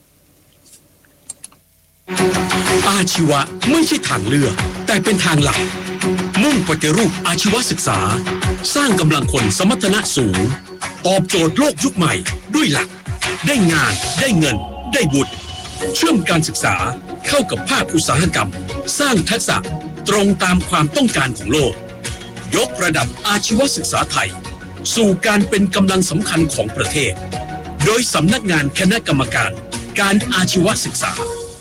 อาชีวะไม่ใช่ทางเลือก แต่เป็นทางหลัก มุ่งปฏิรูปอาชีวศึกษา สร้างกำลังคนสมรรถนะสูง ตอบโจทย์โลกยุคใหม่ด้วยหลัก ได้งานได้เงิน ได้บุตรเชื่อมการศึกษาเข้ากับภาคอุตสาหกรรม สร้างทักษะตรงตามความต้องการของโลก ยกระดับอาชีวศึกษาไทยสู่การเป็นกำลังสำคัญของประเทศโดยสำนักงานคณะกรรมการการอาชีวศึกษา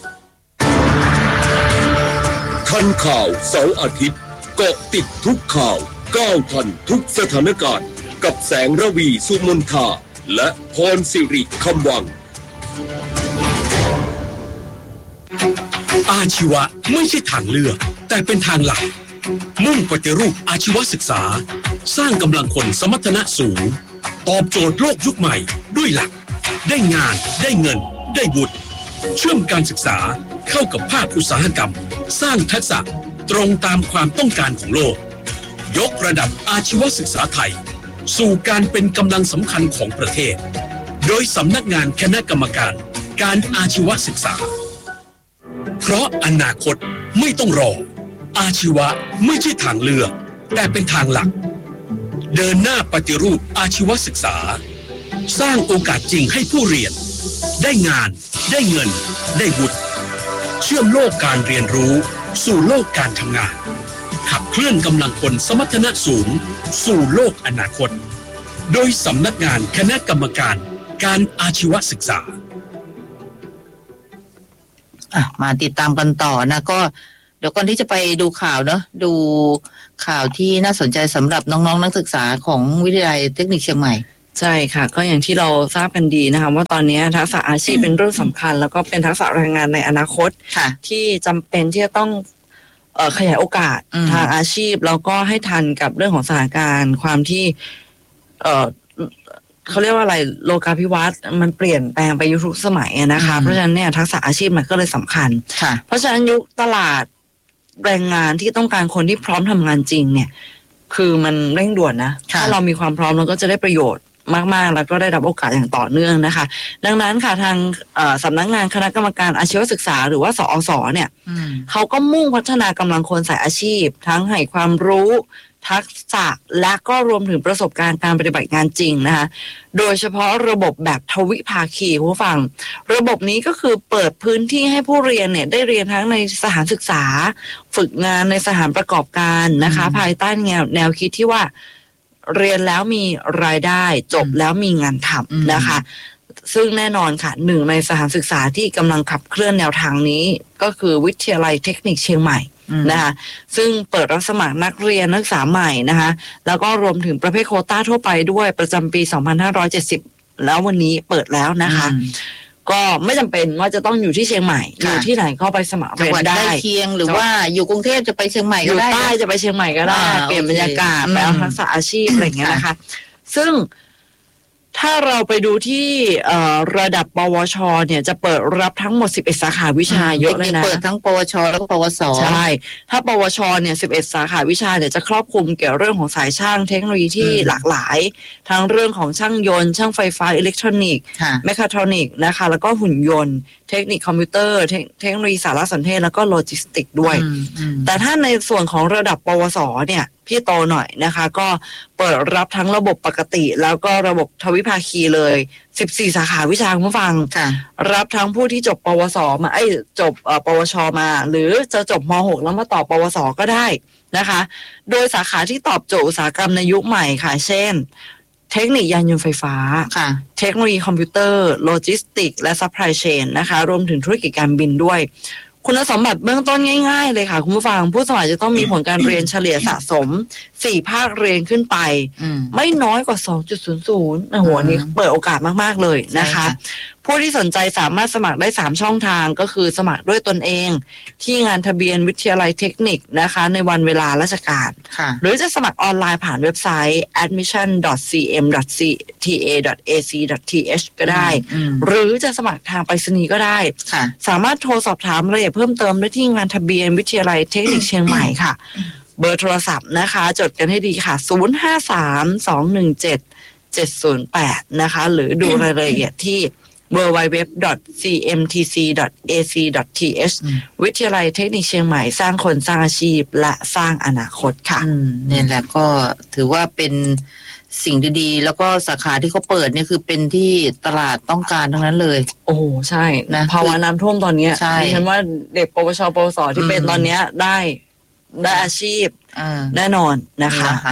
ทันข่าวเสาร์อาทิตย์เกาะติดทุกข่าวก้าวทันทุกสถานการณ์กับแสงระวีสุมนทาและพรสิริคำวังอาชีวะไม่ใช่ทางเลือกแต่เป็นทางหลักมุ่งปฏิรูปอาชีวศึกษาสร้างกำลังคนสมรรถนะสูงตอบโจทย์โลกยุคใหม่ด้วยหลักได้งานได้เงินได้บุญเชื่อมการศึกษาเข้ากับภาคอุตสาหกรรมสร้างทักษะตรงตามความต้องการของโลกยกระดับอาชีวศึกษาไทยสู่การเป็นกำลังสำคัญของประเทศโดยสำนักงานคณะกรรมการการอาชีวศึกษาเพราะอนาคตไม่ต้องรออาชีวะไม่ใช่ทางเลือกแต่เป็นทางหลักเดินหน้าปฏิรูปอาชีวศึกษาสร้างโอกาสจริงให้ผู้เรียนได้งานได้เงินได้บุญเชื่อมโลกการเรียนรู้สู่โลกการทำงานขับเคลื่อนกำลังคนสมรรถนะสูงสู่โลกอนาคตโดยสำนักงานคณะกรรมการการอาชีวศึกษาอ่ะมาติดตามกันต่อนะก็เดี๋ยวก่อนที่จะไปดูข่าวเนอะดูข่าวที่น่าสนใจสำหรับน้องๆ นักศึกษาของวิทยาลัยเทคนิคเชียงใหม่ใช่ค่ะก็อย่างที่เราทราบกันดีนะคะว่าตอนนี้ทักษะอาชีพเป็นเรื่องสำคัญแล้วก็เป็นทักษะแรงงานในอนาคตที่จำเป็นที่จะต้องเอ่อขยายโอกาสทางอาชีพแล้วก็ให้ทันกับเรื่องของสถานการณ์ความที่เอ่อเขาเรียกว่าอะไรโลกาภิวัตน์มันเปลี่ยนแปลงไปยุคสมัยนะคะเพราะฉะนั้นเนี่ยทักษะอาชีพมันก็เลยสำคัญเพราะฉะนั้นยุคตลาดแรงงานที่ต้องการคนที่พร้อมทำงานจริงเนี่ยคือมันเร่งด่วนนะถ้าเรามีความพร้อมเราก็จะได้ประโยชน์มากๆแล้วก็ได้รับโอกาสอย่างต่อเนื่องนะคะดังนั้นค่ะทางสำนักงานคณะกรรมการอาชีวศึกษาหรือว่าสอสเนี่ยเขาก็มุ่งพัฒนากำลังคนสายอาชีพทั้งให้ความรู้ทักษะและก็รวมถึงประสบการณ์การปฏิบัติงานจริงนะคะโดยเฉพาะระบบแบบทวิภาคีผู้ฟังระบบนี้ก็คือเปิดพื้นที่ให้ผู้เรียนเนี่ยได้เรียนทั้งในสถานศึกษาฝึกงานในสถานประกอบการนะคะภายใต้แนวแนวคิดที่ว่าเรียนแล้วมีรายได้จบแล้วมีงานทำนะคะซึ่งแน่นอนค่ะหนึ่งในสถานศึกษาที่กำลังขับเคลื่อนแนวทางนี้ก็คือวิทยาลัยเทคนิคเชียงใหม่นะคะซึ่งเปิดรับสมัครนักเรียนนักศึกษาใหม่นะคะแล้วก็รวมถึงประเภทโควต้าทั่วไปด้วยประจำปีสองพันห้าร้อยเจ็ดสิบแล้ววันนี้เปิดแล้วนะคะก็ไม่จำเป็นว่าจะต้องอยู่ที่เชียงใหม่อยู่ที่ไหนก็ไปสมัครเรียนได้เคียงหรือว่าอยู่กรุงเทพจะไปเชียงใหม่ก็ได้อยู่ใต้จะไปเชียงใหม่ก็ได้เปลี่ยนบรรยากาศไปเอาทักษะอาชีพอะไรอย่างเงี้ยนะคะซึ่งถ้าเราไปดูที่ระดับปวชเนี่ยจะเปิดรับทั้งหมดสิบเอ็ดสาขาวิชาเยอะเลยนะเปิดทั้งปวชแล้วก็ปวสใช่ถ้าปวชเนี่ยสิบเอ็ดสาขาวิชาเนี่ยจะครอบคลุมเกี่ยวเรื่องของสายช่างเทคโนโลยีที่หลากหลายทั้งเรื่องของช่างยนต์ช่างไฟฟ้าอิเล็กทรอนิกส์แมคคาทรอนิกส์นะคะแล้วก็หุ่นยนต์เทคนิคคอมพิวเตอร์เทคโนโลยีสารสนเทศแล้วก็โลจิสติกด้วยแต่ถ้าในส่วนของระดับปวสเนี่ยพี่โตหน่อยนะคะก็เปิดรับทั้งระบบปกติแล้วก็ระบบทวิภาคีเลยสิบสี่สาขาวิชาคุณผู้ฟังรับทั้งผู้ที่จบปวสมาไอ้จบปวชมาหรือจะจบม.หก แล้วมาต่อปวสก็ได้นะคะโดยสาขาที่ตอบโจทย์อุตสาหกรรมในยุคใหม่ค่ะเช่นเทคนิคยานยนต์ไฟฟ้าเทคโนโลยีคอมพิวเตอร์โลจิสติกและซัพพลายเชนนะคะรวมถึงธุรกิจการบินด้วยคุณสมบัติเบื้องต้นง่ายๆเลยค่ะคุณผู้ฟังผู้สมัครจะต้องมีผลการเรียนเฉลี่ยสะสมสี่ภาคเรียนขึ้นไปไม่น้อยกว่า สองจุดศูนย์ศูนย์ โอ้โหนี่เปิดโอกาสมากๆเลยนะคะผู้ที่สนใจสามารถสมัครได้สามช่องทางก็คือสมัครด้วยตนเองที่งานทะเบียนวิทยาลัยเทคนิคนะคะในวันเวลาราชการหรือจะสมัครออนไลน์ผ่านเว็บไซต์ แอดมิชชั่น ดอท ซี เอ็ม ดอท ที เอ ดอท เอ ซี ดอท ที เอช ก็ได้หรือจะสมัครทางไปรษณีย์ก็ได้สามารถโทรสอบถามรายละเอียดเพิ่มเติมได้ที่งานทะเบียนวิทยาลัยเทคนิคเชียงใหม่ค่ะเบอร์โทรศัพท์นะคะจดกันให้ดีค่ะศูนย์ ห้า สาม สอง หนึ่ง เจ็ด เจ็ด ศูนย์ แปดนะคะหรือดูรายละเอียดที่ ดับเบิลยู ดับเบิลยู ดับเบิลยู ดอท ซี เอ็ม ที ซี ดอท เอ ซี ดอท ที เอช วิทยาลัยเทคนิคเชียงใหม่สร้างคนสร้างอาชีพและสร้างอนาคตค่ะนี่แหละก็ถือว่าเป็นสิ่งดีๆแล้วก็สาขาที่เขาเปิดเนี่ยคือเป็นที่ตลาดต้องการทั้งนั้นเลยโอ้ใช่นะภาวะน้ำท่วมตอนนี้ดิฉันว่าเด็กปวชปวสที่เป็นตอนนี้ได้ได้อาชีพแน่นอนนะคะ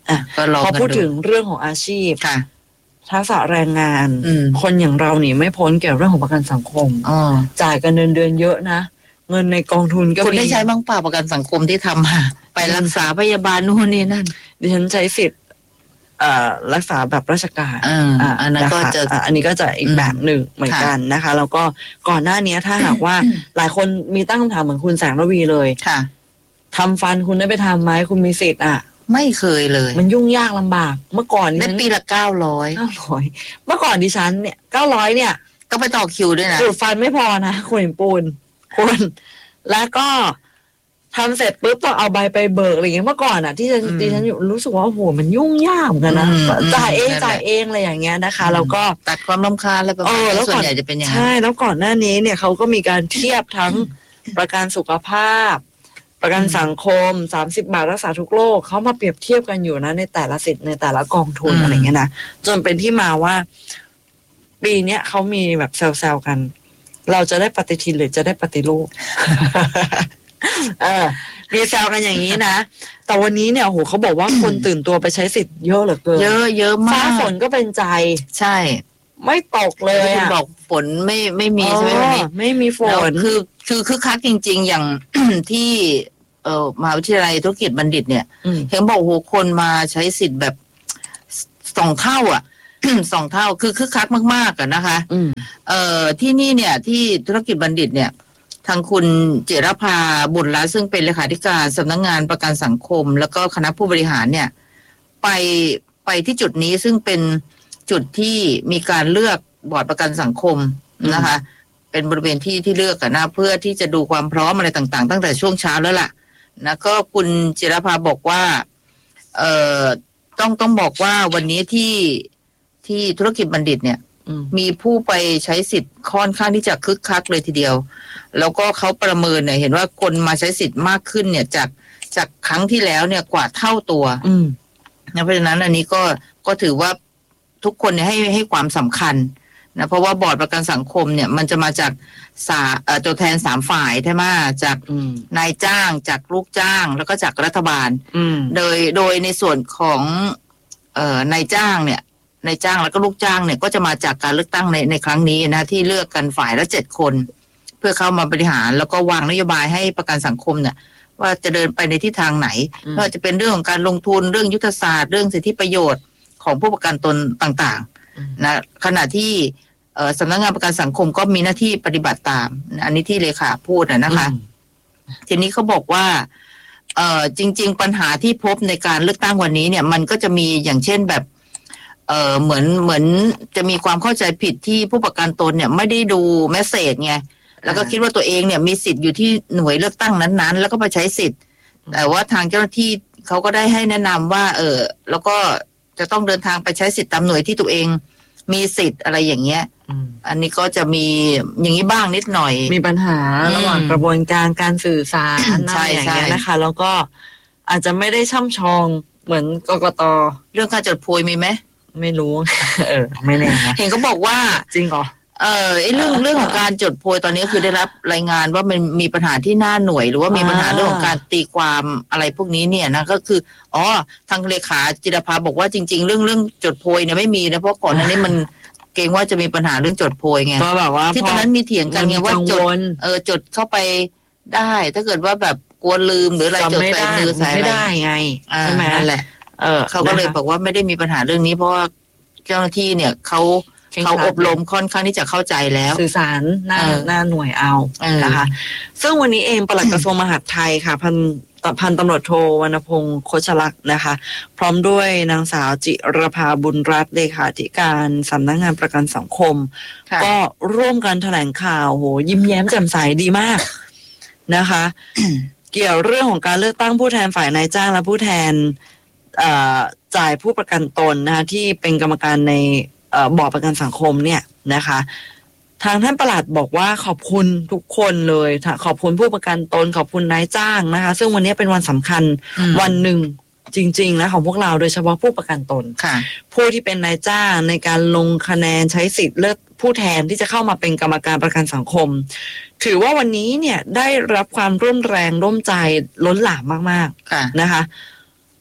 อ่ะก็ลองพอกันพูดดูถึงเรื่องของอาชีพค่ะทักษะแรงงานอืมคนอย่างเราหนีไม่พ้นเกี่ยวกับเรื่องของประกันสังคมอ๋อจ่ายกันเดือนเดือนๆเยอะนะเงินในกองทุนก็คุณมีได้ใช้บ้างเปล่าประกันสังคมที่ทำมาไปรักษาพยาบาลนู่นนี่นั่นดิฉันใช้สิทธิ์เอ่อรักษาแบบราชการอ่าอ่าอันนั้นก็คจะอ่าอันนี้ก็จะอีกอืมแบบหนึ่งเหมือนกันนะคะแล้วก็ก่อนหน้านี้ถ้าหากว่าหลายคนมีตั้งคำถามเหมือนคุณแสงระวีเลยค่ะทำฟันคุณได้ไปทำไหมคุณมีสิทธิ์อ่ะไม่เคยเลยมันยุ่งยากลำบากเมื่อก่อนดิได้ฉันปีละเก้าร้อยเก้าร้อยเมื่อก่อนดิฉันเนี่ยเก้าร้อยเนี่ยก็ไปต่อคิวด้วยนะดูดฟันไม่พอนะคุณเห็นปูนคุณแล้วก็ทำเสร็จปุ๊บต้องเอาใบไปเบิกอะไรอย่างเงี้ยเมื่อก่อนอ่ะที่ฉันอืมดิฉันอยู่รู้สึกว่าโอ้โหมันยุ่งยากเหมือนกันนะอืมจ่ายเองนั่นแหละจ่ายเองอะไรอย่างเงี้ยนะคะแล้วก็ตัดความรำคาญอะไรประเอมาณอแล้นี้วส่ก่วอนนใหญ่จะเป็นอย่างนั้นใช่แล้วก่อนหน้านี้เนี่ยเขาก็มีการเทียบทั้งประกันสุขภาพ ประกันสังคมสามสิบบาทรักษาทุกโรคเขามาเปรียบเทียบกันอยู่นะในแต่ละสิทธิ์ในแต่ละกองทุนอืมอะไรเงี้ยนะจนเป็นที่มาว่า ปีเนี้ยเขามีแบบแซวๆกัน เราจะได้ปฏิทินหรือจะได้ปฏิรูป เออมีแซวกันอย่างนี้นะแต่วันนี้เนี่ยโอ้โหเขาบอกว่าคนตื่นตัวไปใช้สิทธิ์เยอะเหลือเกินเยอะเยอะมาฟ้าก ฝนก็เป็นใจใช่ไม่ตกเลยที่คุณอะบอกฝนไม่ไม่มีใช่ไหมวันนี้อ๋อไม่มีฝแล้วนคือคือคือคักจริง ๆ อย่าง ที่เอ่อมหาวิทยาลัยธุรกิจบัณฑิตเนี่ยอืมเห็นบอกโหคนมาใช้สิทธิ์แบบสองเท่าอ่ะ สองเท่าคือคึกคักมากๆอะนะคะอืมเอ่อที่นี่เนี่ยที่ธุรกิจบัณฑิตเนี่ย ทางคุณเจรภาบุญรัตน์ซึ่งเป็นเลขาธิการสำนักงานประกันสังคม แล้วก็คณะผู้บริหารเนี่ย ไปไปที่จุดนี้ซึ่งเป็นจุดที่มีการเลือกบอร์ดประกันสังคมนะคะ เป็นบริเวณที่ที่เลือกกันนะเพื่อที่จะดูความพร้อมอะไรต่างๆ ตั้งแต่ช่วงเช้าแล้วล่ะนะก็คุณจิรภาบอกว่า เอ่อต้องต้องบอกว่าวันนี้ที่ที่ธุรกิจบัณฑิตเนี่ยอืมมีผู้ไปใช้สิทธิ์ค่อนข้างที่จะคึกคักเลยทีเดียว แล้วก็เขาประเมินเนี่ยเห็นว่าคนมาใช้สิทธิ์มากขึ้นเนี่ยจากจากครั้งที่แล้วเนี่ยกว่าเท่าตัวอืมนะเพราะฉะนั้นอันนี้ก็ก็ถือว่าทุกคนเนี่ยให้ให้ความสำคัญนะเพราะว่าบอร์ดประกันสังคมเนี่ยมันจะมาจากสาเอ่อตัวแทนสามฝ่ายใช่ไหมจากอืมนายจ้างจากลูกจ้าง แล้วก็จากรัฐบาลอืมโดยโดยในส่วนของเอ่อนายจ้างเนี่ยนายจ้างแล้วก็ลูกจ้างเนี่ยก็จะมาจากการเลือกตั้งในในครั้งนี้นะที่เลือกกันฝ่ายละเจ็ดคน เพื่อเข้ามาบริหารแล้วก็วางนโยบายให้ประกันสังคมเนี่ย ว่าจะเดินไปในทิศทางไหนอืมไม่ว่าจะเป็นเรื่องของการลงทุนเรื่องยุทธศาสตร์เรื่องสิทธิประโยชน์ของผู้ประกันตนต่างๆนะขณะที่เอ่อสำนักงานประกันสังคมก็มีหน้าที่ปฏิบัติตาม อันนี้ที่เลขาพูดนะนะคะ ทีนี้เขาบอกว่า เอ่อจริง ๆ ปัญหาที่พบในการเลือกตั้งวันนี้เนี่ย มันก็จะมีอย่างเช่นแบบ เอ่อเหมือนเหมือนจะมีความเข้าใจผิดที่ผู้ประกันตนเนี่ยไม่ได้ดูเมสเซจไงแล้วก็คิดว่าตัวเองเนี่ยมีสิทธิ์อยู่ที่หน่วยเลือกตั้งนั้นๆ แล้วก็ไปใช้สิทธิ์ แต่ว่าทางเจ้าหน้าที่เขาก็ได้ให้แนะนำว่า เออแล้วก็จะต้องเดินทางไปใช้สิทธิ์ตามหน่วยที่ตัวเองมีสิทธิ์อะไรอย่างเงี้ยอืมอันนี้ก็จะมีอย่างนี้บ้างนิดหน่อยมีปัญหาอืมระหว่างกระบวนการการสื่อสารใช่อะไรอย่างเงี้ยใช่นะคะ แล้วก็อาจจะไม่ได้ช่ำชองเหมือนกกตเรื่องการจดโพยมีไหมไม่รู้ เออ ไม่แน่นะเห็นเขาบอกว่าจริงเหรอเออไอ้เรื่องเรื่องของการจดโพยตอนนี้คือได้รับรายงานว่ามันมีปัญหาที่หน้าหน่วย หรือว่ามีปัญหาอ่าเรื่องของการตีความอะไรพวกนี้เนี่ยนะก็คืออ๋อทางเลขาจิรภาบอกว่าจริง ๆ เรื่องเรื่องจดโพยเนี่ยไม่มีนะเพราะก่อนหน้านี้มันเกรงว่าจะมีปัญหาเรื่องจดโพยไงก็แบบว่าที่ตอนนั้นมีเถียงกันไงว่าจดเออจดเข้าไปได้ ถ้าเกิดว่าแบบกลัวลืมหรืออะไรจจำดไม่ใส่ได้มือใส่ไม่อะไรได้ไงอ่าใช่ไหมนั่นแหละเออเขาก็เลยนะคะบอกว่าไม่ได้มีปัญหาเรื่องนี้ เพราะว่าเจ้าหน้าที่เนี่ยเขาเคร่งเขาครัดอบรมค่อนข้างที่จะเข้าใจแล้วสื่อสารหน้าเออหน้าหน่วยเอาเออนะคะ ซึ่งวันนี้เองปลัดกระทรวงมหาดไทยค่ะ พันพันตำรวจโทวรรณพงศ์โคชลักษณ์นะคะ พร้อมด้วยนางสาวจิรภาบุญรัตน์เลขาธิการสำนักงานประกันสังคมค่ะก็ร่วมกันแถลงข่าวโหยิ้มแย้มแจ่มใสดีมากนะคะ เกี่ยวเรื่องของการเลือกตั้งผู้แทนฝ่ายนายจ้างและผู้แทนเอ่อจ่ายผู้ประกันตนนะคะที่เป็นกรรมการในเอ่อบอร์ดประกันสังคมเนี่ยนะคะ ทางท่านปลัดบอกว่าขอบคุณทุกคนเลยค่ะขอบคุณผู้ประกันตนขอบคุณนายจ้างนะคะ ซึ่งวันนี้เป็นวันสำคัญอืมวันหนึ่งจริงๆนะของพวกเราโดยเฉพาะผู้ประกันตนค่ะผู้ที่เป็นนายจ้างในการลงคะแนนใช้สิทธิ์เลือกผู้แทนที่จะเข้ามาเป็นกรรมการประกันสังคม ถือว่าวันนี้เนี่ยได้รับความร่วมแรงร่วมใจล้นหลามมากค่ะๆนะคะ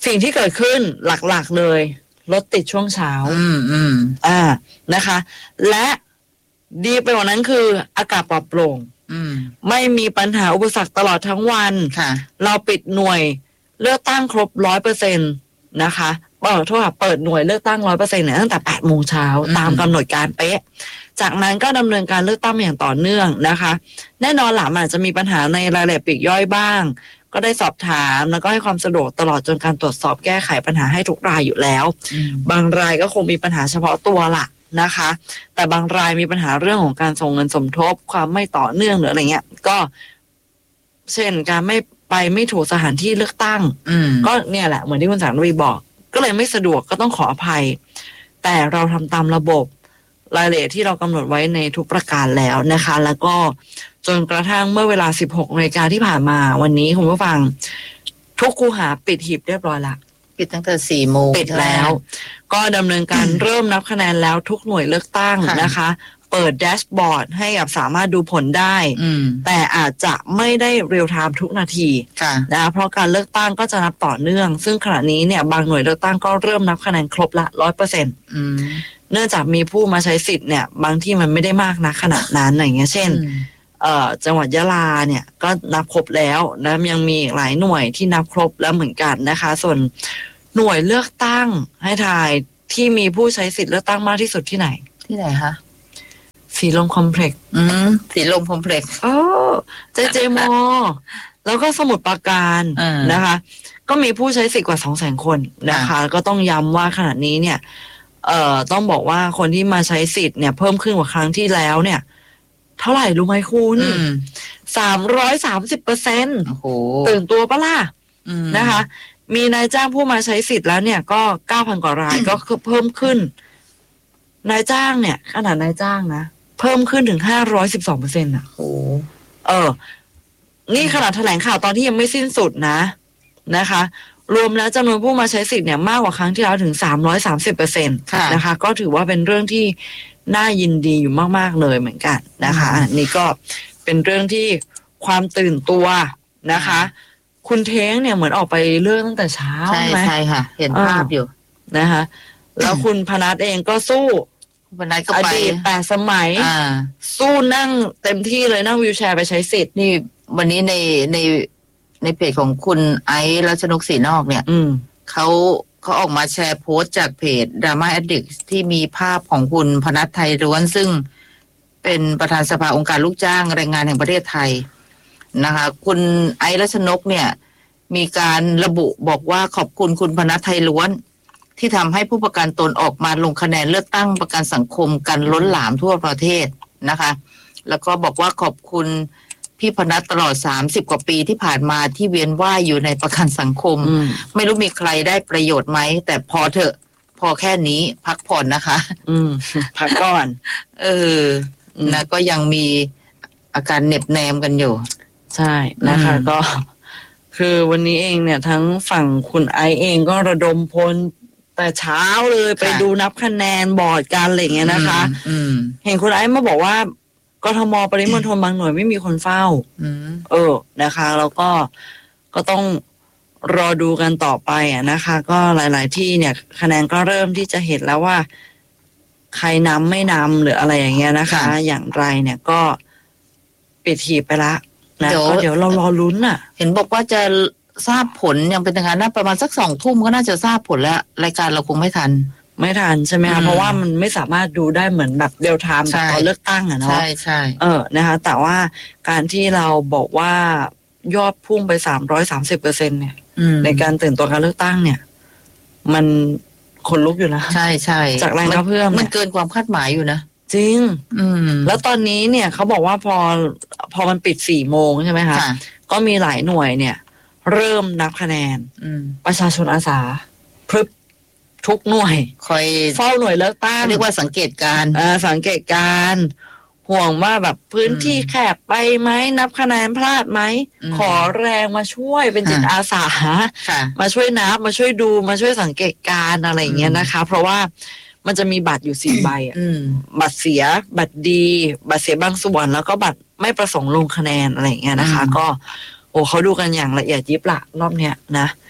สิ่งที่เกิดขึ้นหลักๆเลยรถติดช่วงเช้าอืมอืมอ่านะคะและดีไปกว่านั้นคืออากาศปลอดโปร่งไม่มีปัญหาอุปสรรคตลอดทั้งวันเราปิดหน่วยเลือกตั้งครบร้อยเปอร์เซ็นต์นะคะเปิดโทษค่ะเปิดหน่วยเลือกตั้งร้อยเปอร์เซ็นต์เนี่ยตั้งแต่แปดโมงเช้าตามกำหนดการเป๊ะจากนั้นก็ดำเนินการเลือกตั้งอย่างต่อเนื่องนะคะแน่นอนหลังอาจจะมีปัญหาในรายละเอียดปลีกย่อยบ้างก็ได้สอบถามแล้วก็ให้ความสะดวกตลอดจนการตรวจสอบแก้ไขปัญหาให้ทุกรายอยู่แล้วบางรายก็คงมีปัญหาเฉพาะตัวล่ะนะคะแต่บางรายมีปัญหาเรื่องของการส่งเงินสมทบความไม่ต่อเนื่องหรืออะไรเงี้ยก็เช่นการไม่ไปไม่ถูกสถานที่เลือกตั้งก็เนี่ยแหละเหมือนที่คุณสารวีบอกก็เลยไม่สะดวกก็ต้องขออภัยแต่เราทำตามระบบรายละเอียดที่เรากำหนดไว้ในทุกประการแล้วนะคะแล้วก็จนกระทั่งเมื่อเวลาสิบหกนาฬิกาที่ผ่านมาวันนี้คุณผู้ฟังทุกคูหาปิดหีบเรียบร้อยละปิดตั้งแต่สี่โมงปิดแล้วก็ดำเนินการเริ่มนับคะแนนแล้วทุกหน่วยเลือกตั้งนะคะเปิดแดชบอร์ดให้กับสามารถดูผลได้แต่อาจจะไม่ได้เรียลไทม์ทุกนาทีนะเพราะการเลือกตั้งก็จะนับต่อเนื่องซึ่งขณะนี้เนี่ยบางหน่วยเลือกตั้งก็เริ่มนับคะแนนครบละร้อยเปอร์เซ็นต์เนื่องจากมีผู้มาใช้สิทธิ์เนี่ยบางที่มันไม่ได้มากนะขนาดนั้นอย่างเงี้ยเช่นเอ่อจังหวัดยะลาเนี่ยก็นับครบแล้วนะยังมีหลายหน่วยที่นับครบแล้วเหมือนกันนะคะส่วนหน่วยเลือกตั้งให้ทายที่มีผู้ใช้สิทธิ์เลือกตั้งมากที่สุดที่ไหนที่ไหนคะสีลมคอมเพล็กซ์อืมสีลมคอมเพล็กซ์โอ้เจเจมอแล้วก็สมุทรปราการนะคะก็มีผู้ใช้สิทธิ์กว่าสองแสนคนนะคะก็ต้องย้ำว่าขณะนี้เนี่ยเอ่อต้องบอกว่าคนที่มาใช้สิทธิ์เนี่ยเพิ่มขึ้นกว่าครั้งที่แล้วเนี่ยเท่าไหร่รู้ไหมคุณสามร้อยสามสิบเปอร์เซ็นต์ตื่นตัวปะล่ะนะคะมีนายจ้างผู้มาใช้สิทธิ์แล้วเนี่ยก็เก้าพันกว่ารายก็เพิ่มขึ้นนายจ้างเนี่ยขนาดนายจ้างนะเพิ่มขึ้นถึงห้าร้อยสิบสองเปอร์เซ็นต์อ่ะโอ้เออนี่ขนาดแถลงข่าวตอนที่ยังไม่สิ้นสุดนะนะคะรวมแล้วจำนวนผู้มาใช้สิทธิ์เนี่ยมากกว่าครั้งที่แล้วถึงสามร้อยสามสิบเปอร์เซ็นต์นะคะก็ถือว่าเป็นเรื่องที่น่ายินดีอยู่มากๆเลยเหมือนกันนะคะนี่ก็เป็นเรื่องที่ความตื่นตัวนะคะคุณเท้งเนี่ยเหมือนออกไปเลือกตั้งแต่เช้าใช่ไหมใช่ค่ะเห็นภาพอยู่นะคะแล้วคุณพนัสเองก็สู้พนัสก็ไปอดีตแต่สมัยสู้นั่งเต็มที่เลยนั่งวีลแชร์ไปใช้สิทธิ์นี่วันนี้ในในในเพจของคุณไอซ์รัชนกศรีนอกเนี่ยเขาเขาออกมาแชร์โพสต์จากเพจดราม่าแอดดิกที่มีภาพของคุณพนัสไทยล้วนซึ่งเป็นประธานสภาองค์การลูกจ้างแรงงานแห่งประเทศไทยนะคะคุณไอซ์รัชนกเนี่ยมีการระบุบอกว่าขอบคุณคุณพนัสไทยล้วนที่ทำให้ผู้ประกันตนออกมาลงคะแนนเลือกตั้งประกันสังคมกันล้นหลามทั่วประเทศนะคะแล้วก็บอกว่าขอบคุณพี่พนัสตลอดสามสิบกว่าปีที่ผ่านมาที่เวียนว่ายอยู่ในประกันสังคมไม่รู้มีใครได้ประโยชน์ไหมแต่พอเถอะพอแค่นี้พักผ่อนนะคะอืมพักก่อนเออนะก็ยังมีอาการเหน็บแนมกันอยู่ใช่นะคะก็คือวันนี้เองเนี่ยทั้งฝั่งคุณไอเองก็ระดมพลแต่เช้าเลยไปดูนับคะแนนบอร์ดกันอะไรอย่างเงี้ยนะคะเห็นคุณไอมาบอกว่ากทมปริมณฑลบางหน่วยไม่มีคนเฝ้าเออนะคะแล้วก็ก็ต้องรอดูกันต่อไปอ่ะนะคะก็หลายๆที่เนี่ยคะแนนก็เริ่มที่จะเห็นแล้วว่าใครนำไม่นำหรืออะไรอย่างเงี้ยนะคะอย่างไรเนี่ยก็ปิดหีบไปละนะก็เดี๋ยวเรารอลุ้นอ่ะเห็นบอกว่าจะทราบผลยังเป็นทางการน่าประมาณสักสองทุ่มก็น่าจะทราบผลแล้วรายการเราคงไม่ทันไม่ทันใช่ไหมคะเพราะว่ามันไม่สามารถดูได้เหมือนแบบเรียลไทม์ตอนเลือกตั้งอ่ะเนาะใช่ใช่เออนะคะแต่ว่าการที่เราบอกว่ายอดพุ่งไปสามร้อยสามสิบเปอร์เซ็นต์เนี่ยในการตื่นตัวการเลือกตั้งเนี่ยมันคนลุกอยู่นะใช่ใช่จากแรงกระเพื่อมมันเกินความคาดหมายอยู่นะจริงอืมแล้วตอนนี้เนี่ยเขาบอกว่าพอพอมันปิดสี่โมงใช่ไหมคะก็มีหลายหน่วยเนี่ยเริ่มนับคะแนนประชาชนอาสาพรึบทุกหน่วยคอยเฝ้าหน่วยเลือกตั้งเรียกว่าสังเกตการอ่าสังเกตการห่วงว่าแบบพื้นที่แคบไปไหมนับคะแนนพลาดไหมขอแรงมาช่วยเป็นจิตอาสามาช่วยนับมาช่วยดูมาช่วยสังเกตการอะไรอย่างเงี้ยนะคะเพราะว่ามันจะมีบัตรอยู่สี่ใบอ่ะบัตรเสียบัตรดีบัตรเสียบางส่วนแล้วก็บัตรไม่ประสงค์ลงคะแนนอะไรอย่างเงี้ยนะคะก็โอ้เขาดูกันอย่างละเอียดยิบละรอบเนี้ยนะ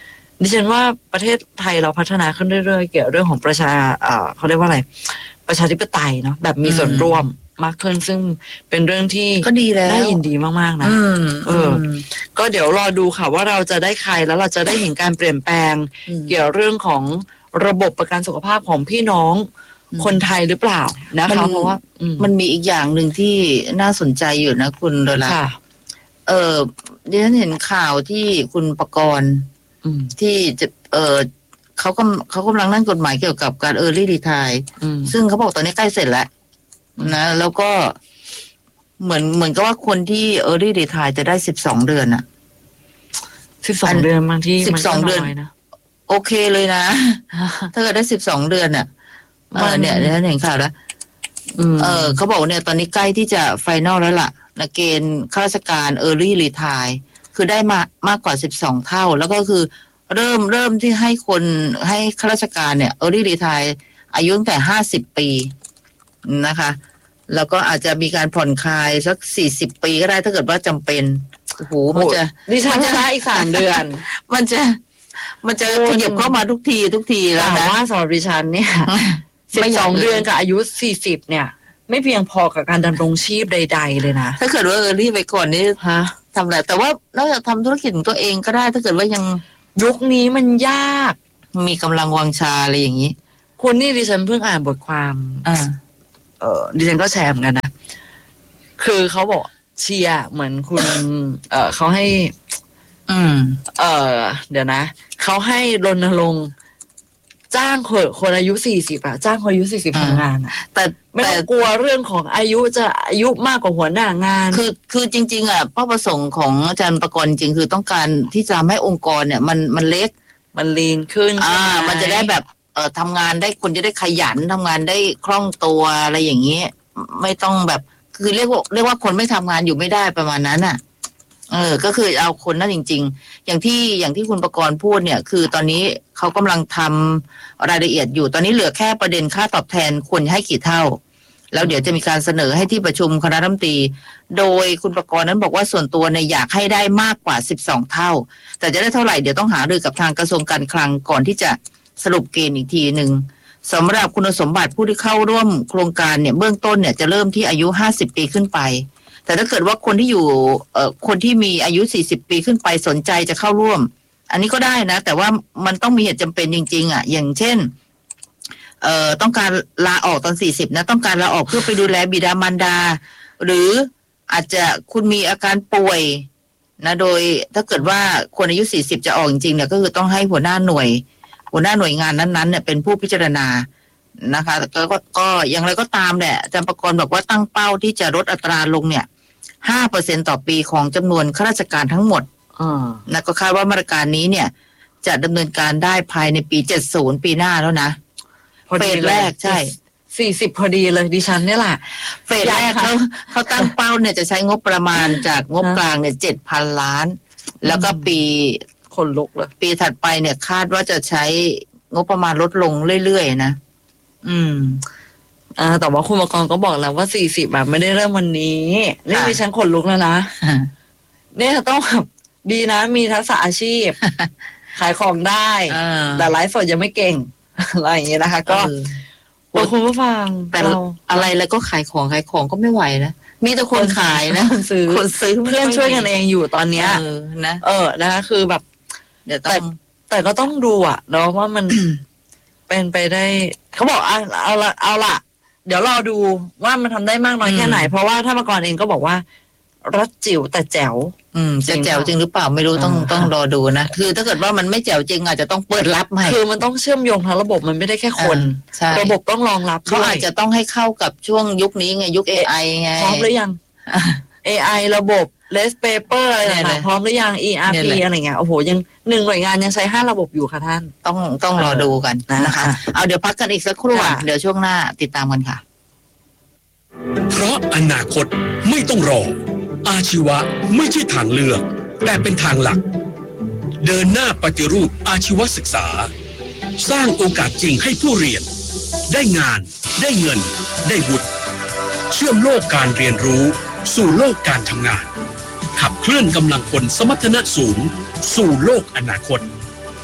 ดิฉันว่าประเทศไทยเราพัฒนาขึ้นเรื่อยๆเกี่ยวเรื่องของประชาเอ่อเขาเรียกว่าอะไรประชาธิปไตยเนาะแบบมีส่วนร่วมมากขึ้นซึ่งเป็นเรื่องที่ก็ดีแล้วน่ายินดีมากๆนะเออก็เดี๋ยวรอดูค่ะว่าเราจะได้ใครแล้วเราจะได้เห็นการเปลี่ยนแปลงเกี่ยวเรื่องของระบบประกันสุขภาพของพี่น้องคนไทยหรือเปล่านะคะเพราะว่ามันมีอีกอย่างหนึ่งที่น่าสนใจอยู่นะคุณโดราเออดิฉันเห็นข่าวที่คุณประกรณ์ที่จะเออเขากำเขากำลังนั่งกฎหมายเกี่ยวกับการ early retire ซึ่งเขาบอกตอนนี้ใกล้เสร็จแล้วนะแล้วก็เหมือนเหมือนกับว่าคนที่ early retire จะได้สิบสองเดือนอะสิบสองเดือนบางที่สิบสองเดือนโอเคเลยนะถ้าเกิดได้สิบสองเดือนอะเออเนี่ยดิฉันเห็นข่าวแล้วเออเขาบอกเนี่ยตอนนี้ใกล้ที่จะไฟนอลแล้วล่ะนะเกณฑ์ข้าราชการ early retire คือได้มามากกว่าสิบสองเท่าแล้วก็คือเริ่มเริ่มที่ให้คนให้ข้าราชการเนี่ย early retire อายุตั้งแต่ห้าสิบปีนะคะแล้วก็อาจจะมีการผ่อนคลายสักสี่สิบปีก็ได้ถ้าเกิดว่าจำเป็นโอ้โหมันจะดิฉันจะได้อีกสามเดือนมันจะมันจะขยับเข้ามาทุกทีทุกทีแล้วนะว่าสำหรับดิฉันเนี่ยสิบสองเดือนกับอายุสี่สิบเนี่ยไม่เพียงพอกับการดำรงชีพใดๆเลยนะถ้าเกิดว่าเออรีบไปก่อนนี่ฮะทำอะไรแต่ว่านอกจากทำธุรกิจของตัวเองก็ได้ถ้าเกิดว่ายังยุคนี้มันยากมีกำลังวังชาอะไรอย่างนี้คนนี่ดิฉันเพิ่งอ่านบทความอ่าเออดิฉันก็แชร์เหมือนกันนะคือเขาบอกเชียร์เหมือนคุณ เออเขาให้อืมเออเดี๋ยวนะเขาให้รณรงค์จ้างคนคนอายุสี่สิบอะจ้างคนอายุสี่สิบทำงานอะแต่ไม่ต้องกลัวเรื่องของอายุจะอายุมากกว่าหัวหน้างานคือคือจริงๆอะเป้าประสงค์ของอาจารย์ประกรณ์จริงคือต้องการที่จะให้องค์กรเนี่ยมันมันเล็กมันลีนขึ้นอ่ามันจะได้แบบเอ่อทำงานได้คนจะได้ขยันทำงานได้คล่องตัวอะไรอย่างนี้ไม่ต้องแบบคือเรียกว่าเรียกว่าคนไม่ทำงานอยู่ไม่ได้ประมาณนั้นอ่ะเออก็คือเอาคนนั่นจริงๆอย่างที่อย่างที่คุณประกรณ์พูดเนี่ยคือตอนนี้เขากำลังทำรายละเอียดอยู่ตอนนี้เหลือแค่ประเด็นค่าตอบแทนควรให้กี่เท่าแล้วเดี๋ยวจะมีการเสนอให้ที่ประชุมคณะรัฐมนตรีโดยคุณประกรณ์นั้นบอกว่าส่วนตัวเนี่ยอยากให้ได้มากกว่าสิบสองเท่าแต่จะได้เท่าไหร่เดี๋ยวต้องหารือกับทางกระทรวงการคลังก่อนที่จะสรุปเกณฑ์อีกทีหนึ่งสำหรับคุณสมบัติผู้ที่เข้าร่วมโครงการเนี่ยเบื้องต้นเนี่ยจะเริ่มที่อายุห้าสิบปีขึ้นไปแต่ถ้าเกิดว่าคนที่อยู่เอ่อคนที่มีอายุสี่สิบปีขึ้นไปสนใจจะเข้าร่วมอันนี้ก็ได้นะแต่ว่ามันต้องมีเหตุจำเป็นจริงๆอ่ะอย่างเช่นเอ่อต้องการลาออกตอนสี่สิบนะต้องการลาออกเพื่อไปดูแลบิดามารดาหรืออาจจะคุณมีอาการป่วยนะโดยถ้าเกิดว่าคนอายุสี่สิบจะออกจริงๆเนี่ยก็คือต้องให้หัวหน้าหน่วยหัวหน้าหน่วยงานนั้นๆเนี่ยเป็นผู้พิจารณานะคะก็ก็ก็อย่างไรก็ตามแหละอาจารย์ประกรณ์บอกว่าตั้งเป้าที่จะลดอัตราลงเนี่ยห้าเปอร์เซ็นต่อปีของจำนวนข้าราชการทั้งหมดนะก็คาดว่ามาตรการนี้เนี่ยจะดำเนินการได้ภายในปีเจ็ดสิบปีหน้าแล้วนะเฟสแรกใช่สี่สิบพอดีเลยดิฉันนี่แหละเฟสแรกเขาเขาตั้งเป้าเนี่ยจะใช้งบประมาณจากงบกลางเนี่ยเจ็ดพันล้านแล้วก็ปีคนลุกเลยปีถัดไปเนี่ยคาดว่าจะใช้งบประมาณลดลงเรื่อยๆนะอืมอ่าแต่ว่าคุณประกรณ์ก็บอกแล้วว่าสี่สิบแบบไม่ได้เริ่มวันนี้นี่ดิฉันขนลุกแล้วนะเนี่ยต้องแบบดีนะมีทักษะอาชีพขายของได้แต่ไลฟ์สดยังไม่เก่งอะไรอย่างเงี้ยนะคะก็คุณผู้ฟังแต่อะไรแล้วก็ขายของขายของก็ไม่ไหวนะมีแต่คนขายนะคนซื้อคนซื้อเพื่อนช่วยกันเองอยู่ตอนเนี้ยนะเออนะคะคือแบบเดี๋ยวต้องแต่ก็ต้องดูอ่ะเนาะว่ามันเป็นไปได้เขาบอกเอาเอาละเอาละเดี๋ยวรอดูว่ามันทำได้มากน้อยแค่ไหนเพราะว่าถ้ามาก่อนเองก็บอกว่ารัดจิ๋วแต่แจ๋วอืมจะแจ๋วจริงหรือเปล่าไม่รู้ต้องต้องรอดูนะคือถ้าเกิดว่ามันไม่แจ๋วจริงอาจจะต้องเปิดรับใหม่คือมันต้องเชื่อมโยงทั้งระบบมันไม่ได้แค่คนระบบต้องรองรับเขาอาจจะต้องให้เข้ากับช่วงยุคนี้ไงยุค เอ ไอ ไงพร้อมหรือยัง เอ ไอ ระบบ less paper อะไรต่างๆพร้อมหรือยัง อี อาร์ พี อะไรเงี้ยโอ้โหยังหนึ่งหน่วยงานยังใช้ห้าระบบอยู่ค่ะท่านต้องต้องรอดูกันนะคะเอาเดี๋ยวพักกันอีกสักครู่เดี๋ยวช่วงหน้าติดตามกันค่ะเพราะอนาคตไม่ต้องรออาชีวะไม่ใช่ทางเลือกแต่เป็นทางหลักเดินหน้าปฏิรูปอาชีวศึกษาสร้างโอกาสจริงให้ผู้เรียนได้งานได้เงินได้วุฒิเชื่อมโลกการเรียนรู้สู่โลกการทำงานขับเคลื่อนกำลังคนสมรรถนะสูงสู่โลกอนาคต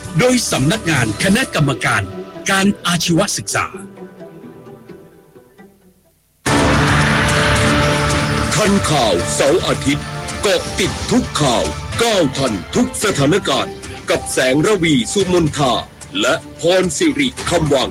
โดยสำนักงานคณะกรรมการการอาชีวศึกษาทันข่าวเสาร์อาทิตย์เกาะติดทุกข่าวก้าวทันทุกสถานการณ์กับแสงระวีสุมนทาและพรสิริคำวัง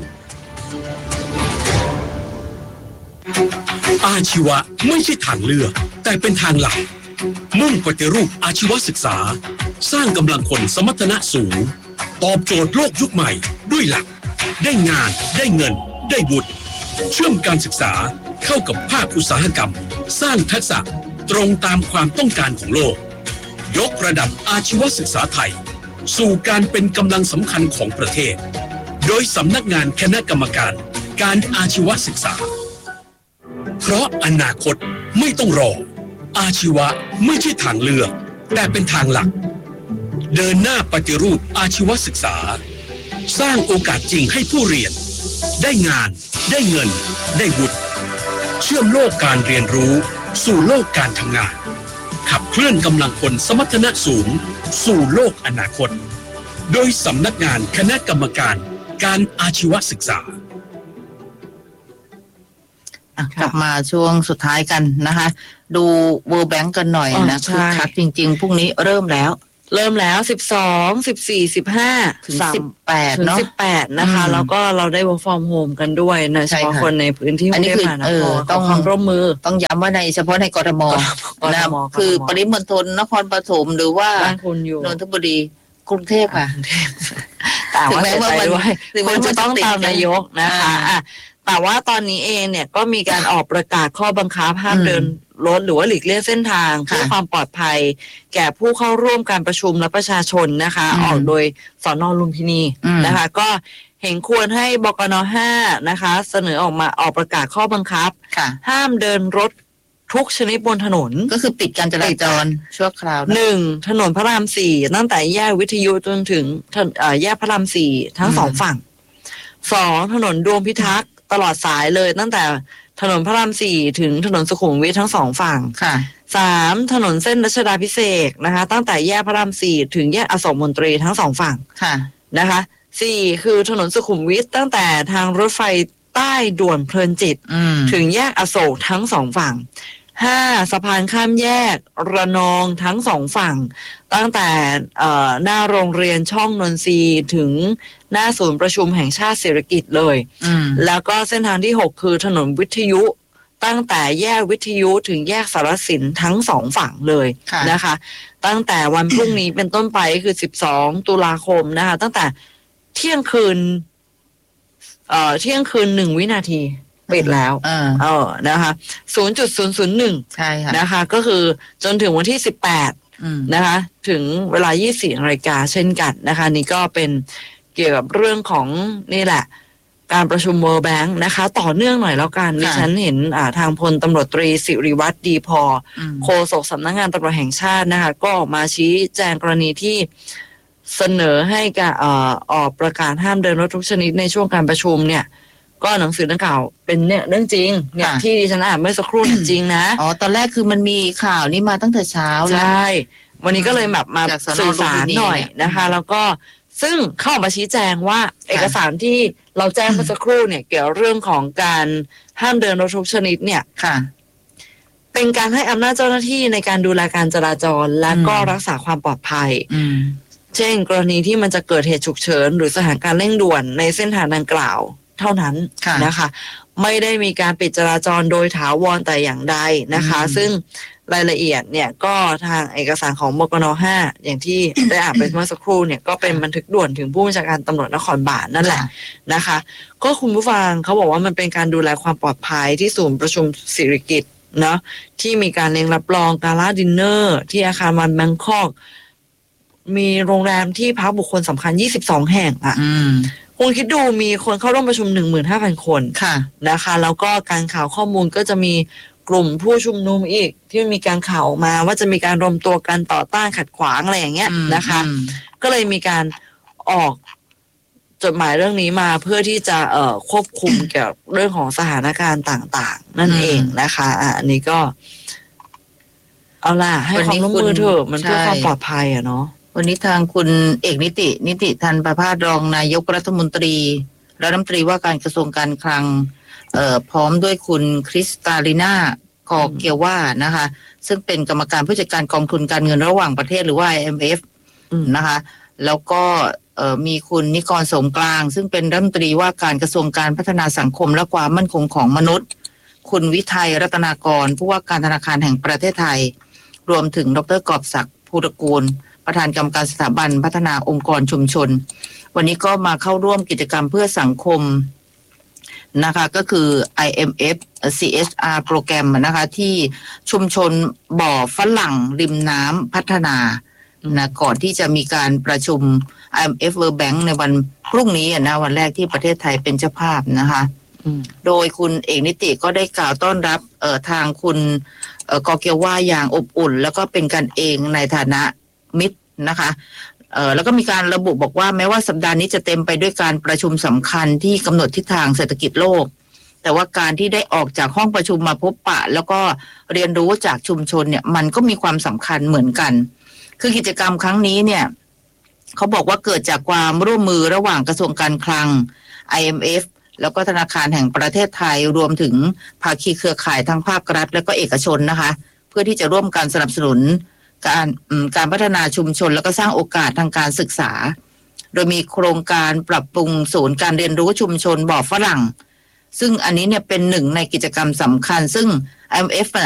อาชีวะไม่ใช่ทางเลือกแต่เป็นทางหลักมุ่งปฏิรูปอาชีวศึกษาสร้างกำลังคนสมรรถนะสูงตอบโจทย์โลกยุคใหม่ด้วยหลักได้งานได้เงินได้บุตรเชื่อมการศึกษาเข้ากับภาคอุตสาหกรรมสร้างทักษะตรงตามความต้องการของโลกยกระดับอาชีวศึกษาไทยสู่การเป็นกำลังสำคัญของประเทศโดยสำนักงานคณะกรรมการการอาชีวศึกษาเพราะอนาคตไม่ต้องรออาชีวะไม่ใช่ทางเลือกแต่เป็นทางหลักเดินหน้าปฏิรูปอาชีวศึกษาสร้างโอกาสจริงให้ผู้เรียนได้งานได้เงินได้บุตรเชื่อมโลกการเรียนรู้สู่โลกการทำงานขับเคลื่อนกำลังคนสมรรถนะสูงสู่โลกอนาคตโดยสำนักงานคณะกรรมการการอาชีวศึกษากลับมาช่วงสุดท้ายกันนะคะ ดู World Bank กันหน่อยนะคือคักจริงๆพรุ่งนี้เริ่มแล้วเริ่มแล้วสิบสอง สิบสี่ สิบห้าถึงสิบแปดเนาะสิบแปดนะคะแล้วก็เราได้ work from home กันด้วยนะเฉพาะคนในพื้นที่อันนี้คือเออต้องความร่วมมือต้องย้ำว่าในเฉพาะในกทมนะคือปริมณฑลนครปฐมหรือว่าบ้านคุณอยู่นนทบุรีกรุงเทพค่ะแต่ว่าเสียใจด้วยคุณจะต้องตามนายกนะคะแต่ว่าตอนนี้เองเนี่ยก็มีการออกประกาศข้อบังคับห้ามเดินรถหรือว่าหลีกเลี่ยงเส้นทางเพื่อความปลอดภัยแก่ผู้เข้าร่วมการประชุมและประชาชนนะคะออกโดยสน.ลุมพินีนะคะก็เห็นควรให้บกน.ห้านะคะเสนอออกมาออกประกาศข้อบังคับห้ามเดินรถทุกชนิดบนถนนก็คือปิดการจราจรชั่วคราวหนึ่งถนนพระรามสี่ตั้งแต่แยกวิทยุจนถึงแยกพระรามสี่ทั้งสองฝั่งสองถนนดวงพิทักษ์ตลอดสายเลยตั้งแต่ถนนพระรามสี่ถึงถนนสุขุมวิททั้งสองฝั่งค่ะสามถนนเส้นรัชดาภิเษกนะคะตั้งแต่แยกพระรามสี่ถึงแยกอโศกมนตรีทั้งสองฝั่งค่ะนะคะสี่คือถนนสุขุมวิทตั้งแต่ทางรถไฟใต้ด่วนเพลินจิตถึงแยกอโศกทั้งสองฝั่งห้าสะพานข้ามแยกระนองทั้งสองฝั่งตั้งแต่หน้าโรงเรียนช่องนนทรีถึงหน้าศูนย์ประชุมแห่งชาติเศรษฐกิจเลยแล้วก็เส้นทางที่หกคือถนนวิทยุตั้งแต่แยกวิทยุถึงแยกสารสินทั้งสองฝั่งเลยนะคะตั้งแต่วันพรุ่งนี้เป็นต้นไปคือสิบสองตุลาคมนะคะตั้งแต่เที่ยงคืนเอ่อเที่ยงคืนหนึ่งวินาทีปิดแล้วเออนะคะ ศูนย์จุดศูนย์ศูนย์หนึ่งใช่ค่ะนะคะก็คือจนถึงวันที่สิบแปดนะคะถึงเวลายี่สิบสี่นาฬิกาเช่นกันนะคะนี่ก็เป็นเกี่ยวกับเรื่องของนี่แหละการประชุม World Bank นะคะต่อเนื่องหน่อยแล้วกันดิฉันเห็นทางพลตำรวจตรีสิริวัฒน์ดีพอโฆษกสำนักงานตำรวจแห่งชาตินะคะก็ออกมาชี้แจงกรณีที่เสนอให้การออกประกาศห้ามเดินรถทุกชนิดในช่วงการประชุมเนี่ยก็หนังสือดังกล่าวเป็นเนี่ยเรื่องจริงเนี่ยที่ดิฉันอ่านเมื่อสักครู่จริงนะอ๋อตอนแรกคือมันมีข่าวนี้มาตั้งแต่เช้าแล้วใช่วันนี้ก็เลยแบบมาสื่อสารหน่อยนะคะแล้วก็ซึ่งเข้ามาชี้แจงว่าเอกสารที่เราแจ้งเมื่อสักครู่เนี่ยเกี่ยวเรื่องของการห้ามเดินรถทุกชนิดเนี่ยค่ะเป็นการให้อำนาจเจ้าหน้าที่ในการดูแลการจราจรและก็รักษาความปลอดภัยเช่นกรณีที่มันจะเกิดเหตุฉุกเฉินหรือสถานการณ์เร่งด่วนในเส้นทางดังกล่าวเท่านั้นนะคะไม่ได้มีการปิดจราจรโดยถาวรแต่อย่างใดนะคะซึ่งรายละเอียดเนี่ยก็ทางเอกสารของบกน.ห้าอย่างที่ได้อ่านไปเมื่อสักครู่เนี่ยก็เป็นบันทึกด่วนถึงผู้บัญชาการตำรวจนครบาลนั่นแหละนะคะก็คุณผู้ฟังเขาบอกว่ามันเป็นการดูแลความปลอดภัยที่ศูนย์ประชุมสิริกิติ์เนาะที่มีการเลี้ยงรับรองกาลาดินเนอร์ที่อาคารวันแบงคอกมีโรงแรมที่พักบุคคลสำคัญยี่สิบสองแห่งอ่ะคุณคิดดูมีคนเข้าร่วมประชุม หนึ่งหมื่นห้าพัน คนค่ะนะคะแล้วก็การข่าวข้อมูลก็จะมีกลุ่มผู้ชุมนุมอีกที่มีการข่าวออกมาว่าจะมีการรวมตัวกันต่อต้านขัดขวางอะไรอย่างเงี้ยนะคะก็เลยมีการออกจดหมายเรื่องนี้มาเพื่อที่จะเอ่อควบคุมเกี่ยวกับเรื่องของสถานการณ์ต่างๆนั่นเองนะคะอ่ะอันนี้ก็เอาล่ะให้ความร่วมมือเถอะมันเพื่อความปลอดภัยอ่ะเนาะควันนี้ทางคุณเอกนิตินิติธันประภาสรองนายกรัฐมนตรีและรัฐมนตรีว่าการกระทรวงการคลังเอ่อพร้อมด้วยคุณคริสตาลิน่ากอเกียวว่านะคะซึ่งเป็นกรรมการผู้จัดการกองทุนการเงินระหว่างประเทศหรือว่า ไอ เอ็ม เอฟ นะคะแล้วก็เอ่อมีคุณนิกรสงกลางซึ่งเป็นรัฐมนตรีว่าการกระทรวงการพัฒนาสังคมและความมั่นคงของมนุษย์คุณวิทัยรัตนากรผู้ว่าการธนาคารแห่งประเทศไทยรวมถึงดร.กอบศักดิ์ภูตระกูลประธานกรรมการสถาบันพัฒนาองค์กรชุมชนวันนี้ก็มาเข้าร่วมกิจกรรมเพื่อสังคมนะคะก็คือ ไอ เอ็ม เอฟ ซี เอส อาร์ โปรแกรมนะคะที่ชุมชนบ่อฝรั่งริมน้ำพัฒนานะก่อนที่จะมีการประชุม ไอ เอ็ม เอฟ World Bank ในวันพรุ่งนี้นะวันแรกที่ประเทศไทยเป็นเจ้าภาพนะคะโดยคุณเอกนิติก็ได้กล่าวต้อนรับเอ่อทางคุณเอ่อกอเกียวว่าอย่างอบอุ่นแล้วก็เป็นกันเองในฐานะมิตรนะคะเอ่อแล้วก็มีการระบุบอกว่าแม้ว่าสัปดาห์นี้จะเต็มไปด้วยการประชุมสำคัญที่กำหนดทิศทางเศรษฐกิจโลกแต่ว่าการที่ได้ออกจากห้องประชุมมาพบปะแล้วก็เรียนรู้จากชุมชนเนี่ยมันก็มีความสำคัญเหมือนกันคือกิจกรรมครั้งนี้เนี่ยเขาบอกว่าเกิดจากความร่วมมือระหว่างกระทรวงการคลัง ไอ เอ็ม เอฟ แล้วก็ธนาคารแห่งประเทศไทยรวมถึงภาคีเครือข่ายทั้งภาครัฐและก็เอกชนนะคะเพื่อที่จะร่วมกันสนับสนุนการการพัฒนาชุมชนแล้วก็สร้างโอกาสทางการศึกษาโดยมีโครงการปรับปรุงศูนย์การเรียนรู้ชุมชนบ่อฝรั่งซึ่งอันนี้เนี่ยเป็นหนึ่งในกิจกรรมสำคัญซึ่ง ไอ เอ็ม เอฟ